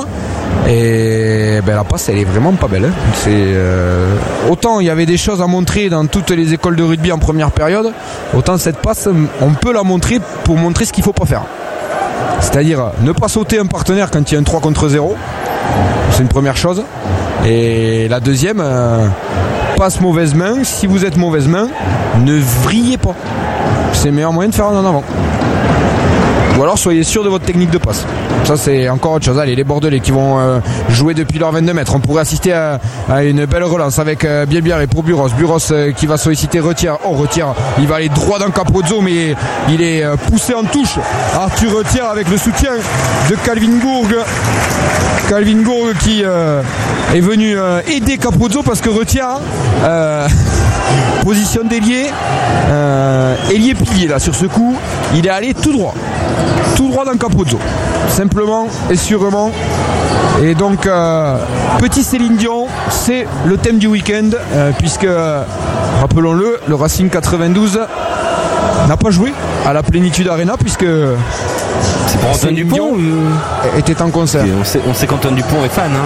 Et la passe, elle est vraiment pas belle. Autant il y avait des choses à montrer dans toutes les écoles de rugby en première période, autant cette passe, on peut la montrer pour montrer ce qu'il ne faut pas faire. C'est-à-dire ne pas sauter un partenaire quand il y a un 3 contre 0. C'est une première chose. Et la deuxième, passe mauvaise main. Si vous êtes mauvaise main, ne vrillez pas. C'est le meilleur moyen de faire un en avant. ou alors soyez sûr de votre technique de passe. Ça c'est encore autre chose. Allez, les Bordelais qui vont jouer depuis leur 22 mètres. On pourrait assister à une belle relance avec Bielbiarré pour Buros qui va solliciter Retière. Il va aller droit dans Capozzo, mais il est poussé en touche. Arthur Retière avec le soutien de Calvin Gourgue qui est venu aider Capozzo parce que Retière position d'ailier ailier-pilier là sur ce coup. Il est allé tout droit dans Capozzo, simplement et sûrement. Et donc petit Céline Dion, c'est le thème du week-end, puisque rappelons-le, le Racing 92 n'a pas joué à la Plénitude Arena, puisque c'est pour Antoine Dupont était en concert. On sait qu'Antoine Dupont est fan.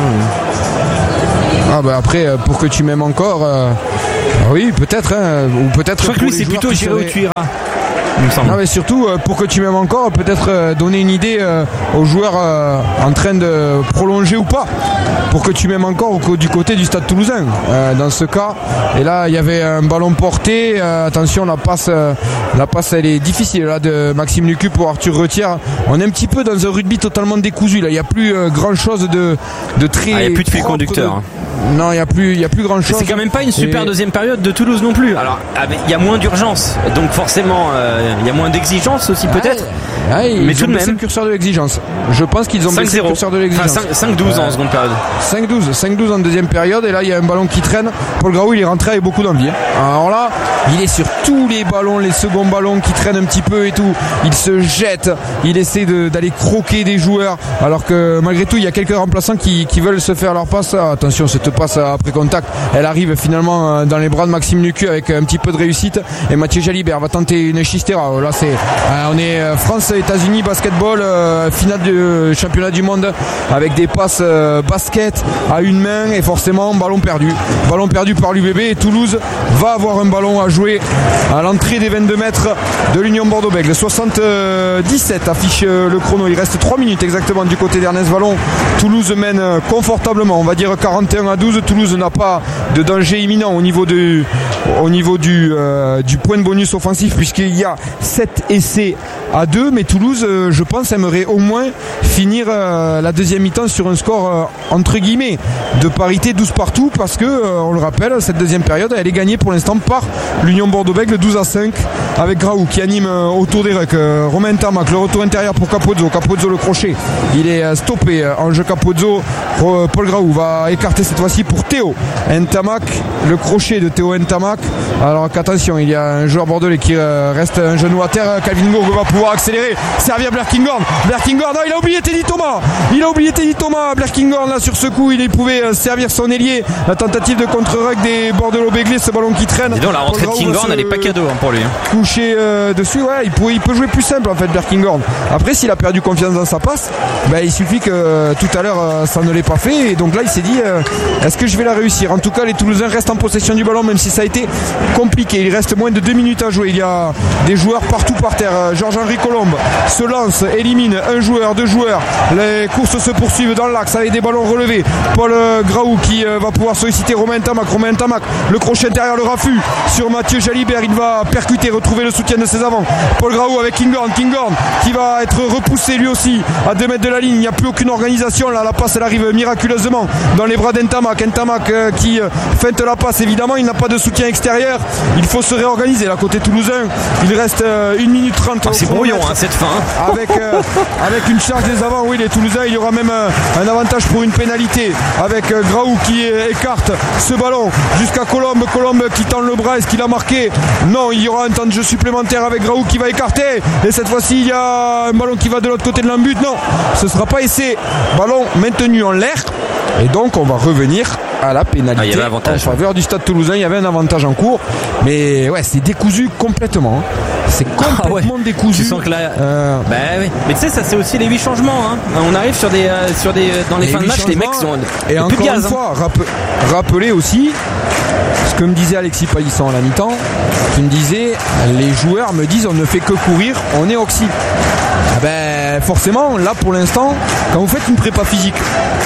Après, pour que tu m'aimes encore, oui, peut-être, ou peut-être. Je crois que lui, c'est plutôt Giro Tuira. Non, mais surtout pour que tu m'aimes encore, peut-être donner une idée aux joueurs en train de prolonger ou pas, pour que tu m'aimes encore du côté du Stade Toulousain dans ce cas. Et là il y avait un ballon porté, attention, la passe elle est difficile là de Maxime Lucu pour Arthur Retière. On est un petit peu dans un rugby totalement décousu là, il n'y a plus grand chose de très il n'y a plus de fil conducteur. Non, il y a plus grand chose. C'est quand même pas une super deuxième période de Toulouse non plus. Alors il y a moins d'urgence, donc forcément il y a moins d'exigence aussi peut-être. Mais tout de même, le curseur de l'exigence. Je pense qu'ils ont baissé le curseur de l'exigence. 5-12 en seconde période. 5-12 en deuxième période. Et là, il y a un ballon qui traîne. Paul Graou, il est rentré avec beaucoup d'envie. Alors là, il est sur tous les ballons, les seconds ballons qui traînent un petit peu et tout. Il se jette. Il essaie d'aller croquer des joueurs. Alors que malgré tout, il y a quelques remplaçants qui veulent se faire leur passe. Attention, cette passe après contact, elle arrive finalement dans les bras de Maxime Lucu avec un petit peu de réussite. Et Mathieu Jalibert va tenter une chistera. Là, on est France-États-Unis basketball, finale du championnat du monde avec des passes basket à une main et forcément ballon perdu par l'UBB. Et Toulouse va avoir un ballon à jouer à l'entrée des 22 mètres de l'Union Bordeaux-Bègles. 77 affiche le chrono. Il reste 3 minutes exactement du côté d'Ernest Vallon. Toulouse mène confortablement, on va dire 41-12. Toulouse n'a pas de danger imminent au niveau du point de bonus offensif, puisqu'il y a 7 essais à 2, mais Toulouse, je pense, aimerait au moins finir la deuxième mi-temps sur un score entre guillemets de parité 12 partout, parce que on le rappelle, cette deuxième période elle est gagnée pour l'instant par l'Union Bordeaux-Bègles 12-5 avec Graou qui anime autour des rucks. Romain Tamac, le retour intérieur pour Capozzo le crochet, il est stoppé en jeu Capozzo. Paul Graou va écarter cette fois-ci pour Théo Ntamak, le crochet de Théo Ntamak. Alors qu'attention, il y a un joueur bordelais qui reste un genou à terre. Calvin Gourgue va pouvoir accélérer, servir Blair Kinghorn. Non, il a oublié Teddy Thomas. Blair Kinghorn là sur ce coup, il pouvait servir son ailier. La tentative de contre-ruck des Bordelais-Béglés, ce ballon qui traîne. Et donc la rentrée de Kinghorn elle est pas cadeau pour lui. Couché dessus, ouais, il peut jouer plus simple en fait Blair Kinghorn. Après, s'il a perdu confiance dans sa passe, il suffit que tout à l'heure ça ne l'ait pas fait, et donc là il s'est dit est-ce que je vais la réussir. En tout cas, les Toulousains restent en possession du ballon, même si ça a été compliqué. Il reste moins de 2 minutes à jouer. Il y a des joueurs partout par terre. Georges-Henri Colombe se lance, élimine un joueur, 2 joueurs. Les courses se poursuivent dans l'axe avec des ballons relevés. Paul Graou qui va pouvoir solliciter Romain Tamac, le crochet intérieur, le raffut sur Mathieu Jalibert. Il va percuter, retrouver le soutien de ses avants. Paul Graou avec Kinghorn qui va être repoussé lui aussi à 2 mètres de la ligne. Il n'y a plus aucune organisation là. La passe elle arrive miraculeusement dans les bras d'Ntamak. Qui feinte la passe. Évidemment, il n'a pas de soutien extérieur. Il faut se réorganiser là côté toulousain. Il reste 1 minute 30. C'est brouillon cette fin. Avec une charge des avants. Oui, les Toulousains, il y aura même un avantage pour une pénalité avec Graou qui écarte ce ballon jusqu'à Colombe qui tend le bras. Est-ce qu'il a marqué? Non, il y aura un temps de jeu supplémentaire avec Graou qui va écarter, et cette fois-ci il y a un ballon qui va de l'autre côté de l'embut. Non, ce ne sera pas essai. Ballon maintenu en l'air, et donc on va revenir à la pénalité en faveur du Stade Toulousain. Il y avait un avantage en cours, mais ouais, c'est décousu complètement. C'est complètement décousu. Tu sens que là, oui. Mais tu sais, ça c'est aussi les 8 changements. On arrive sur des dans les fins de match, les mecs sont et encore une fois, rappelez aussi ce que me disait Alexis Paillisson à la mi-temps, qui me disait les joueurs me disent on ne fait que courir, on est oxy. Forcément, là pour l'instant, quand vous faites une prépa physique,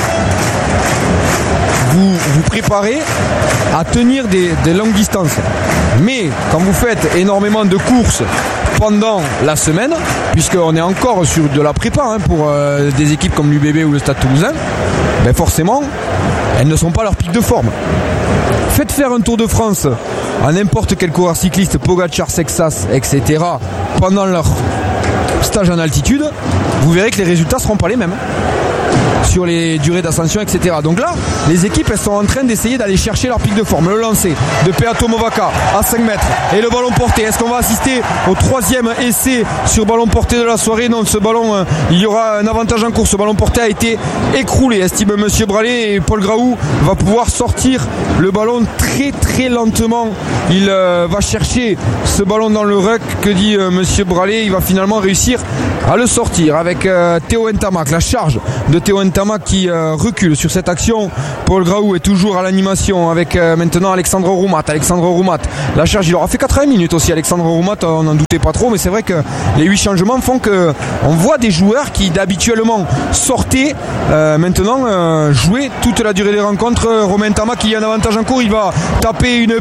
vous préparez à tenir des longues distances. Mais quand vous faites énormément de courses pendant la semaine, puisqu'on est encore sur de la prépa pour des équipes comme l'UBB ou le Stade Toulousain, ben forcément, elles ne sont pas à leur pic de forme. Faites faire un Tour de France à n'importe quel coureur cycliste, Pogacar, Sexas, etc., pendant leur stage en altitude, vous verrez que les résultats ne seront pas les mêmes sur les durées d'ascension, etc. Donc là, les équipes, elles sont en train d'essayer d'aller chercher leur pic de forme. Le lancer de Peato Movaca à 5 mètres et le ballon porté. Est-ce qu'on va assister au 3e essai sur ballon porté de la soirée? Non, ce ballon, il y aura un avantage en course. Ce ballon porté a été écroulé, estime Monsieur Bralé, et Paul Graou va pouvoir sortir le ballon très très lentement. Il va chercher ce ballon dans le ruck. Que dit Monsieur Bralé? Il va finalement réussir à le sortir avec Théo Ntamak. La charge de Théo Ntamak qui recule sur cette action. Paul Graou est toujours à l'animation avec maintenant Alexandre Roumat. La charge, il aura fait 80 minutes aussi. Alexandre Roumat, on n'en doutait pas trop, mais c'est vrai que les 8 changements font que on voit des joueurs qui d'habituellement sortaient maintenant jouer toute la durée des rencontres. Romain Ntamak qui a un avantage en cours, il va taper une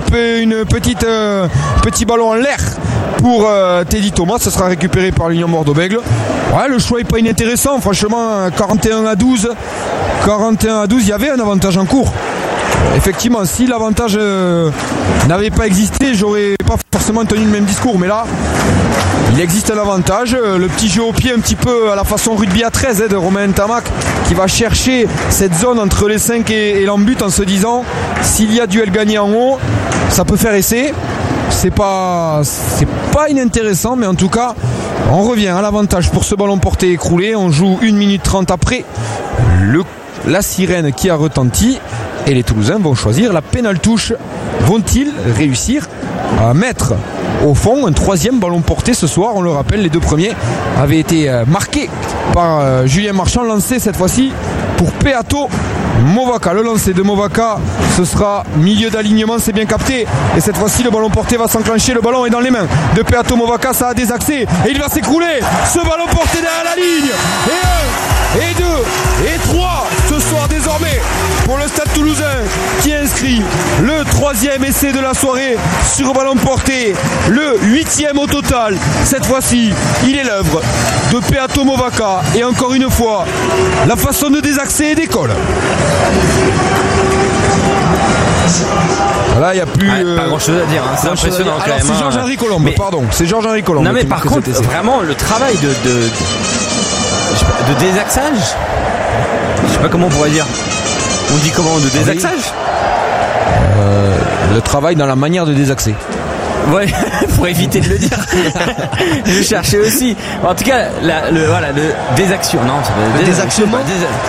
petit ballon en l'air pour Teddy Thomas. Ça sera récupéré par l'Union Bordeaux-Bègles. Ouais, le choix n'est pas inintéressant, franchement. 41-12, il y avait un avantage en cours. Effectivement, si l'avantage n'avait pas existé, j'aurais pas forcément tenu le même discours, mais là il existe un avantage. Le petit jeu au pied un petit peu à la façon rugby à 13 de Romain Ntamak, qui va chercher cette zone entre les 5 et l'embut en se disant s'il y a duel gagné en haut, ça peut faire essai. C'est pas inintéressant, mais en tout cas on revient à l'avantage pour ce ballon porté écroulé. On joue 1 minute 30 après la sirène qui a retenti, et les Toulousains vont choisir la pénale touche. Vont-ils réussir à mettre au fond un 3e ballon porté ce soir? On le rappelle, les 2 premiers avaient été marqués par Julien Marchand, lancé cette fois-ci pour Peato Movaca. Le lancer de Movaca, ce sera milieu d'alignement, c'est bien capté, et cette fois-ci le ballon porté va s'enclencher. Le ballon est dans les mains de Peato Movaca, ça a désaxé et il va s'écrouler. Ce ballon porté derrière la ligne, et 1, et 2, et 3 ce soir désormais pour le Stade Toulousain, qui inscrit le 3e essai de la soirée sur ballon porté, le 8e au total. Cette fois-ci, il est l'œuvre de Peato Movaca, et encore une fois, la façon de désaxer et d'école. Là, il n'y a plus. Pas grand chose à dire, c'est impressionnant quand même. C'est Georges-Henri Colombe, c'est Georges-Henri Colombe. Non, mais par contre, vraiment, le travail de désaxage, je sais pas comment on pourrait dire. On dit comment? De désaxage? Le travail dans la manière de désaxer. Ouais, pour éviter de le dire. Je cherchais aussi. En tout cas, le désaction. Non, le désaxement.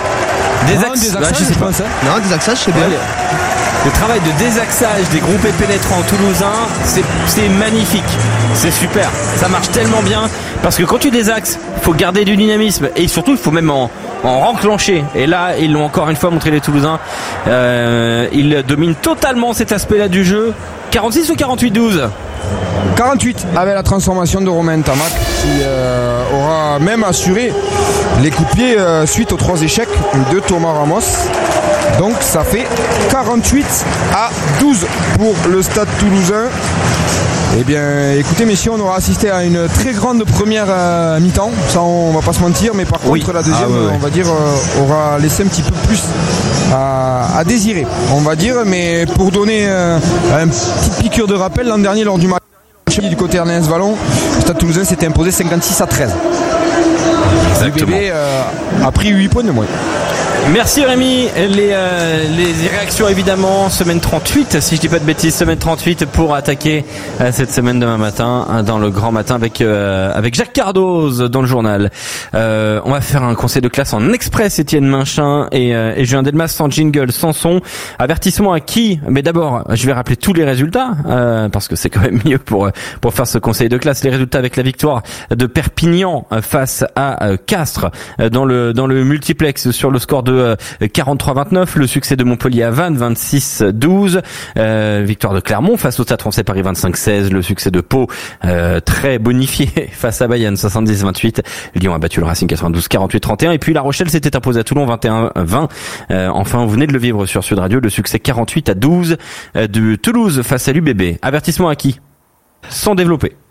Désaxage, c'est bien. Le travail de désaxage des groupés pénétrants toulousains, c'est magnifique. C'est super. Ça marche tellement bien. Parce que quand tu désaxes, il faut garder du dynamisme. Et surtout, il faut même en renclencher. Et là, ils l'ont encore une fois montré, les Toulousains. Ils dominent totalement cet aspect-là du jeu. 46 ou 48-12? 48 avec la transformation de Romain Ntamak, qui aura même assuré les coups de pied suite aux 3 échecs de Thomas Ramos. Donc ça fait 48-12 pour le Stade Toulousain. Eh bien, écoutez messieurs, on aura assisté à une très grande première mi-temps, ça on va pas se mentir, mais par contre la deuxième, on va dire, aura laissé un petit peu plus à désirer, on va dire. Mais pour donner une petite piqûre de rappel, l'an dernier lors du match du côté Ernest Vallon, le Stade Toulousain s'était imposé 56-13. Exactement. Le bébé a pris 8 points de moins. Merci Rémi. Les réactions évidemment, semaine 38, si je dis pas de bêtises, semaine 38 pour attaquer cette semaine demain matin dans le grand matin avec Jacques Cardoz dans le journal. On va faire un conseil de classe en express, Étienne Minchin et Julien Delmas, sans jingle, sans son. Avertissement à qui? Mais d'abord, je vais rappeler tous les résultats parce que c'est quand même mieux pour faire ce conseil de classe. Les résultats avec la victoire de Perpignan face à Castres dans le multiplex sur le score de 43-29, le succès de Montpellier à Vannes 26-12, victoire de Clermont face au Stade Français Paris 25-16, le succès de Pau très bonifié face à Bayonne 70-28, Lyon a battu le Racing 92-48-31, et puis La Rochelle s'était imposée à Toulon 21-20. Enfin, vous venez de le vivre sur Sud Radio, le succès 48-12 de Toulouse face à l'UBB. Avertissement à qui? Sans développer.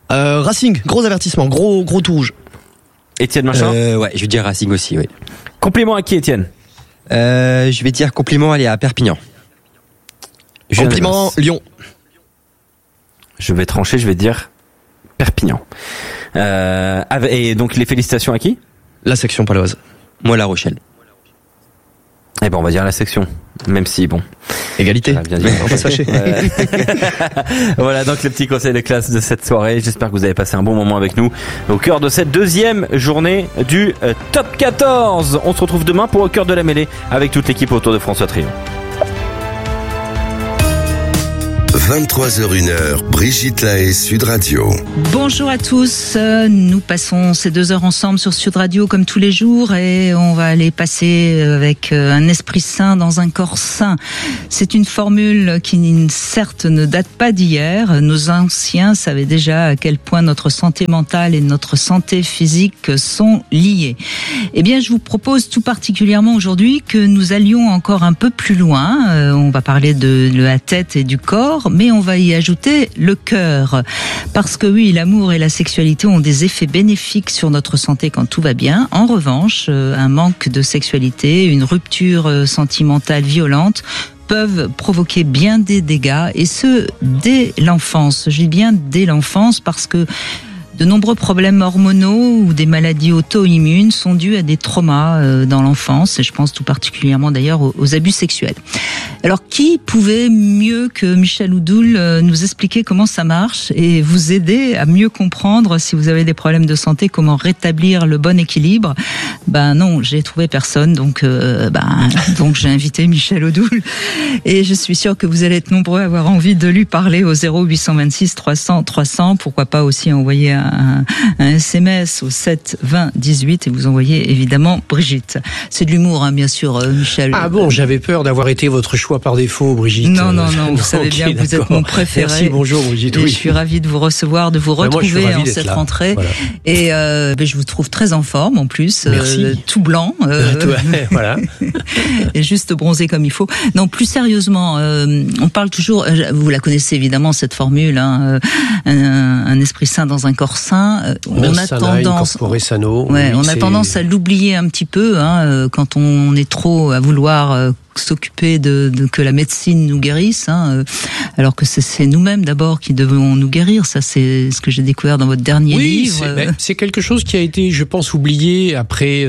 Racing, gros avertissement, gros tout rouge. Étienne Marchand. Ouais, je vais dire Racing aussi, oui. Compliment à qui, Étienne? Je vais dire compliment, allez, à Perpignan. Compliment, Lyon. Je vais trancher, je vais dire Perpignan. Et donc les félicitations à qui? La section paloise. Moi, La Rochelle. Eh ben on va dire la section, même si bon. Égalité. Bien dit, on va pas se fâcher. Voilà donc le petit conseil de classe de cette soirée. J'espère que vous avez passé un bon moment avec nous au cœur de cette deuxième journée du Top 14. On se retrouve demain pour Au cœur de la mêlée avec toute l'équipe autour de François Trio. 23h01, Brigitte Lahaie, Sud Radio. Bonjour à tous, nous passons ces 2 heures ensemble sur Sud Radio comme tous les jours et on va aller passer avec un esprit sain dans un corps sain. C'est une formule qui certes ne date pas d'hier, nos anciens savaient déjà à quel point notre santé mentale et notre santé physique sont liées. Eh bien je vous propose tout particulièrement aujourd'hui que nous allions encore un peu plus loin, on va parler de la tête et du corps, mais on va y ajouter le cœur. Parce que oui, l'amour et la sexualité ont des effets bénéfiques sur notre santé quand tout va bien. En revanche, un manque de sexualité, une rupture sentimentale violente peuvent provoquer bien des dégâts, et ce, dès l'enfance. Je dis bien dès l'enfance parce que de nombreux problèmes hormonaux ou des maladies auto-immunes sont dus à des traumas dans l'enfance, et je pense tout particulièrement d'ailleurs aux abus sexuels. Alors, qui pouvait mieux que Michel Oudoul nous expliquer comment ça marche et vous aider à mieux comprendre si vous avez des problèmes de santé, comment rétablir le bon équilibre? Ben non, j'ai trouvé personne, donc j'ai invité Michel Oudoul, et je suis sûre que vous allez être nombreux à avoir envie de lui parler au 0826 300 300. Pourquoi pas aussi envoyer un SMS au 7 20 18 et vous envoyez évidemment Brigitte. C'est de l'humour, hein, bien sûr, Michel. Ah bon, j'avais peur d'avoir été votre choix par défaut, Brigitte. Non, vous savez bien que vous êtes mon préféré. Merci, bonjour Brigitte. Oui. Je suis ravie de vous recevoir, de vous retrouver en cette rentrée. Voilà. Et je vous trouve très en forme en plus. Merci. Tout blanc. Voilà. Et juste bronzé comme il faut. Non, plus sérieusement, on parle toujours, vous la connaissez évidemment cette formule, hein, un esprit sain dans un corps sain. On a tendance à l'oublier un petit peu, hein, quand on est trop à vouloir s'occuper de que la médecine nous guérisse, hein, alors que c'est nous-mêmes d'abord qui devons nous guérir. Ça, c'est ce que j'ai découvert dans votre dernier livre. C'est quelque chose qui a été, je pense, oublié après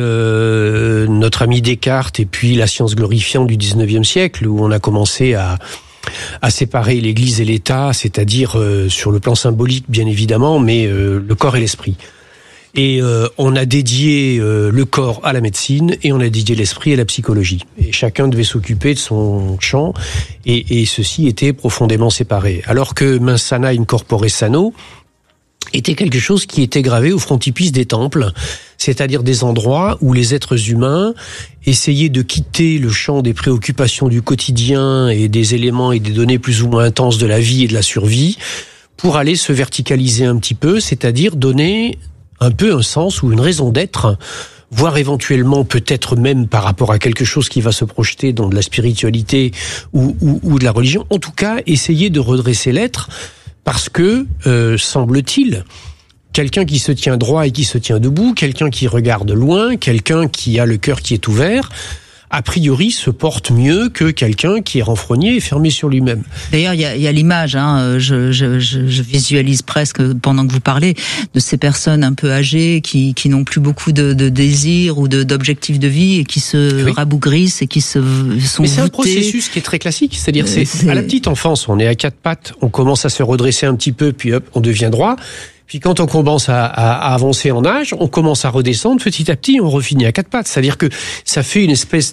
notre ami Descartes et puis la science glorifiante du 19e siècle, où on a commencé à séparer l'Église et l'État, c'est-à-dire sur le plan symbolique, bien évidemment, mais le corps et l'esprit. Et on a dédié le corps à la médecine et on a dédié l'esprit à la psychologie. Et chacun devait s'occuper de son champ, et ceci était profondément séparé. Alors que mens sana in corpore sano était quelque chose qui était gravé au frontispice des temples, c'est-à-dire des endroits où les êtres humains essayaient de quitter le champ des préoccupations du quotidien et des éléments et des données plus ou moins intenses de la vie et de la survie, pour aller se verticaliser un petit peu, c'est-à-dire donner un peu un sens ou une raison d'être, voire éventuellement peut-être même par rapport à quelque chose qui va se projeter dans de la spiritualité ou de la religion. En tout cas, essayer de redresser l'être, parce que, semble-t-il, quelqu'un qui se tient droit et qui se tient debout, quelqu'un qui regarde loin, quelqu'un qui a le cœur qui est ouvert, a priori se porte mieux que quelqu'un qui est renfrogné et fermé sur lui-même. D'ailleurs, il y a l'image, hein, je visualise presque pendant que vous parlez de ces personnes un peu âgées qui n'ont plus beaucoup de désirs ou d'objectifs de vie et qui se rabougrissent et qui sont Mais c'est un processus qui est très classique, c'est-à-dire c'est à la petite enfance, on est à 4 pattes, on commence à se redresser un petit peu, puis hop, on devient droit. Puis quand on commence à avancer en âge, on commence à redescendre petit à petit, on refinit à 4 pattes. C'est-à-dire que ça fait une espèce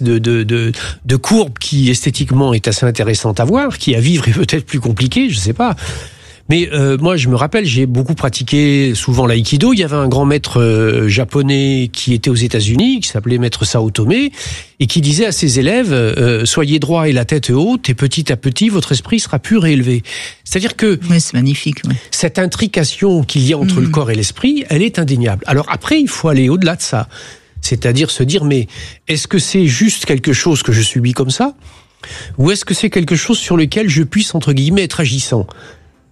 de courbe qui esthétiquement est assez intéressante à voir, qui à vivre est peut-être plus compliquée, je sais pas. Mais moi, je me rappelle, j'ai beaucoup pratiqué souvent l'aïkido. Il y avait un grand maître japonais qui était aux États-Unis, qui s'appelait maître Sao Tomé, et qui disait à ses élèves soyez droit et la tête haute, et petit à petit, votre esprit sera pur et élevé. C'est-à-dire que c'est magnifique. Oui. Cette intrication qu'il y a entre le corps et l'esprit, elle est indéniable. Alors après, il faut aller au-delà de ça. C'est-à-dire se dire, mais est-ce que c'est juste quelque chose que je subis comme ça, ou est-ce que c'est quelque chose sur lequel je puisse, entre guillemets, être agissant ?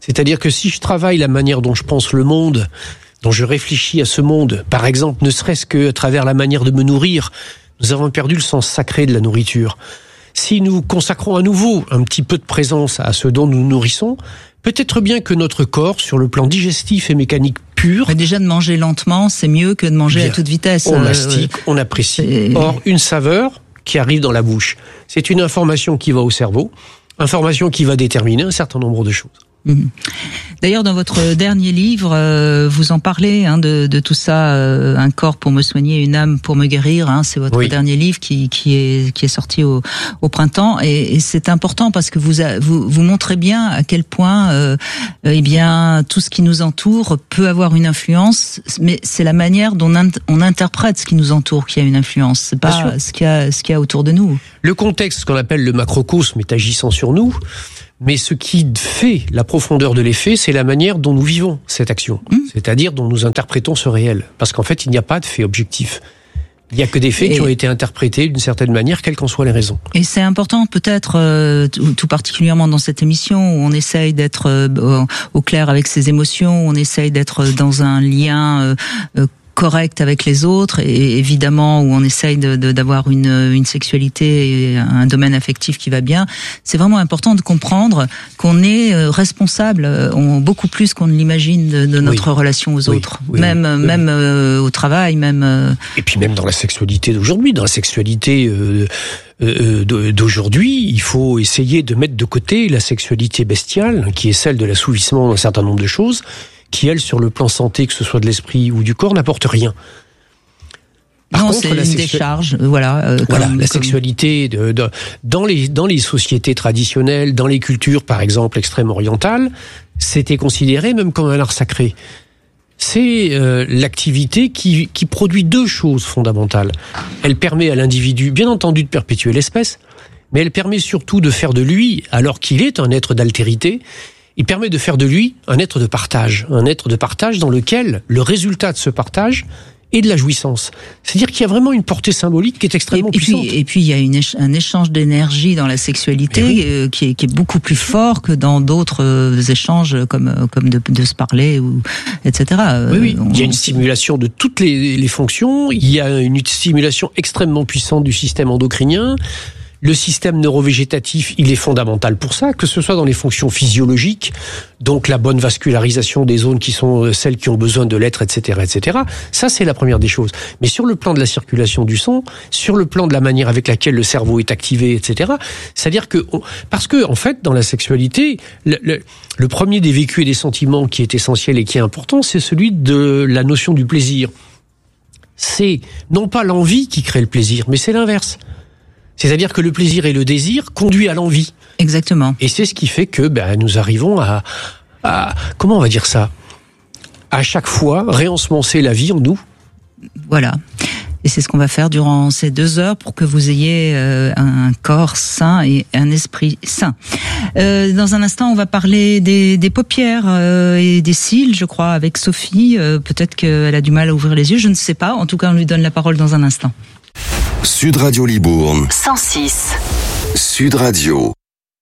C'est-à-dire que si je travaille la manière dont je pense le monde, dont je réfléchis à ce monde, par exemple, ne serait-ce qu'à travers la manière de me nourrir, nous avons perdu le sens sacré de la nourriture. Si nous consacrons à nouveau un petit peu de présence à ce dont nous nourrissons, peut-être bien que notre corps, sur le plan digestif et mécanique pur... Mais déjà de manger lentement, c'est mieux que de manger à toute vitesse. On mastique, on apprécie. Or, une saveur qui arrive dans la bouche, c'est une information qui va au cerveau, information qui va déterminer un certain nombre de choses. D'ailleurs, dans votre dernier livre, vous en parlez de tout ça, un corps pour me soigner, une âme pour me guérir. C'est votre dernier livre qui est sorti au printemps, et c'est important parce que vous montrez bien à quel point, eh bien, tout ce qui nous entoure peut avoir une influence, mais c'est la manière dont on interprète ce qui nous entoure qui a une influence. C'est pas ce qu'il y a autour de nous. Le contexte, ce qu'on appelle le macrocosme, est agissant sur nous. Mais ce qui fait la profondeur de l'effet, c'est la manière dont nous vivons cette action. C'est-à-dire dont nous interprétons ce réel. Parce qu'en fait, il n'y a pas de fait objectif. Il n'y a que des faits qui ont été interprétés d'une certaine manière, quelles qu'en soient les raisons. Et c'est important peut-être, tout particulièrement dans cette émission, où on essaye d'être au clair avec ses émotions, où on essaye d'être dans un lien correct avec les autres, et évidemment où on essaye d'avoir une sexualité et un domaine affectif qui va bien. C'est vraiment important de comprendre qu'on est responsable, beaucoup plus qu'on ne l'imagine de notre relation aux autres, même au travail, même. Et puis même dans la sexualité d'aujourd'hui, dans la sexualité d'aujourd'hui, il faut essayer de mettre de côté la sexualité bestiale, qui est celle de l'assouvissement d'un certain nombre de choses, qui, elle, sur le plan santé, que ce soit de l'esprit ou du corps, n'apporte rien. Par contre, c'est une décharge, la sexualité dans les sociétés traditionnelles, dans les cultures, par exemple, extrême-orientales, c'était considéré même comme un art sacré. C'est l'activité qui produit deux choses fondamentales. Elle permet à l'individu, bien entendu, de perpétuer l'espèce, mais elle permet surtout de faire de lui, alors qu'il est un être d'altérité, il permet de faire de lui un être de partage dans lequel le résultat de ce partage est de la jouissance. C'est-à-dire qu'il y a vraiment une portée symbolique qui est extrêmement puissante. Et puis il y a un échange d'énergie dans la sexualité qui est beaucoup plus fort que dans d'autres échanges comme de se parler, etc. Il y a une stimulation de toutes les fonctions, il y a une stimulation extrêmement puissante du système endocrinien. Le système neurovégétatif, il est fondamental pour ça, que ce soit dans les fonctions physiologiques, donc la bonne vascularisation des zones qui sont celles qui ont besoin de l'être, etc., etc. Ça, c'est la première des choses. Mais sur le plan de la circulation du sang, sur le plan de la manière avec laquelle le cerveau est activé, etc., c'est-à-dire parce que, en fait, dans la sexualité, le premier des vécus et des sentiments qui est essentiel et qui est important, c'est celui de la notion du plaisir. C'est non pas l'envie qui crée le plaisir, mais c'est l'inverse. C'est-à-dire que le plaisir et le désir conduisent à l'envie. Exactement. Et c'est ce qui fait que nous arrivons à comment on va dire ça, à chaque fois réensemencer la vie en nous. Voilà. Et c'est ce qu'on va faire durant ces 2 heures pour que vous ayez un corps sain et un esprit sain. Dans un instant, on va parler des paupières et des cils, je crois, avec Sophie. Peut-être qu'elle a du mal à ouvrir les yeux, je ne sais pas. En tout cas, on lui donne la parole dans un instant. Sud Radio Libourne 106. Sud Radio.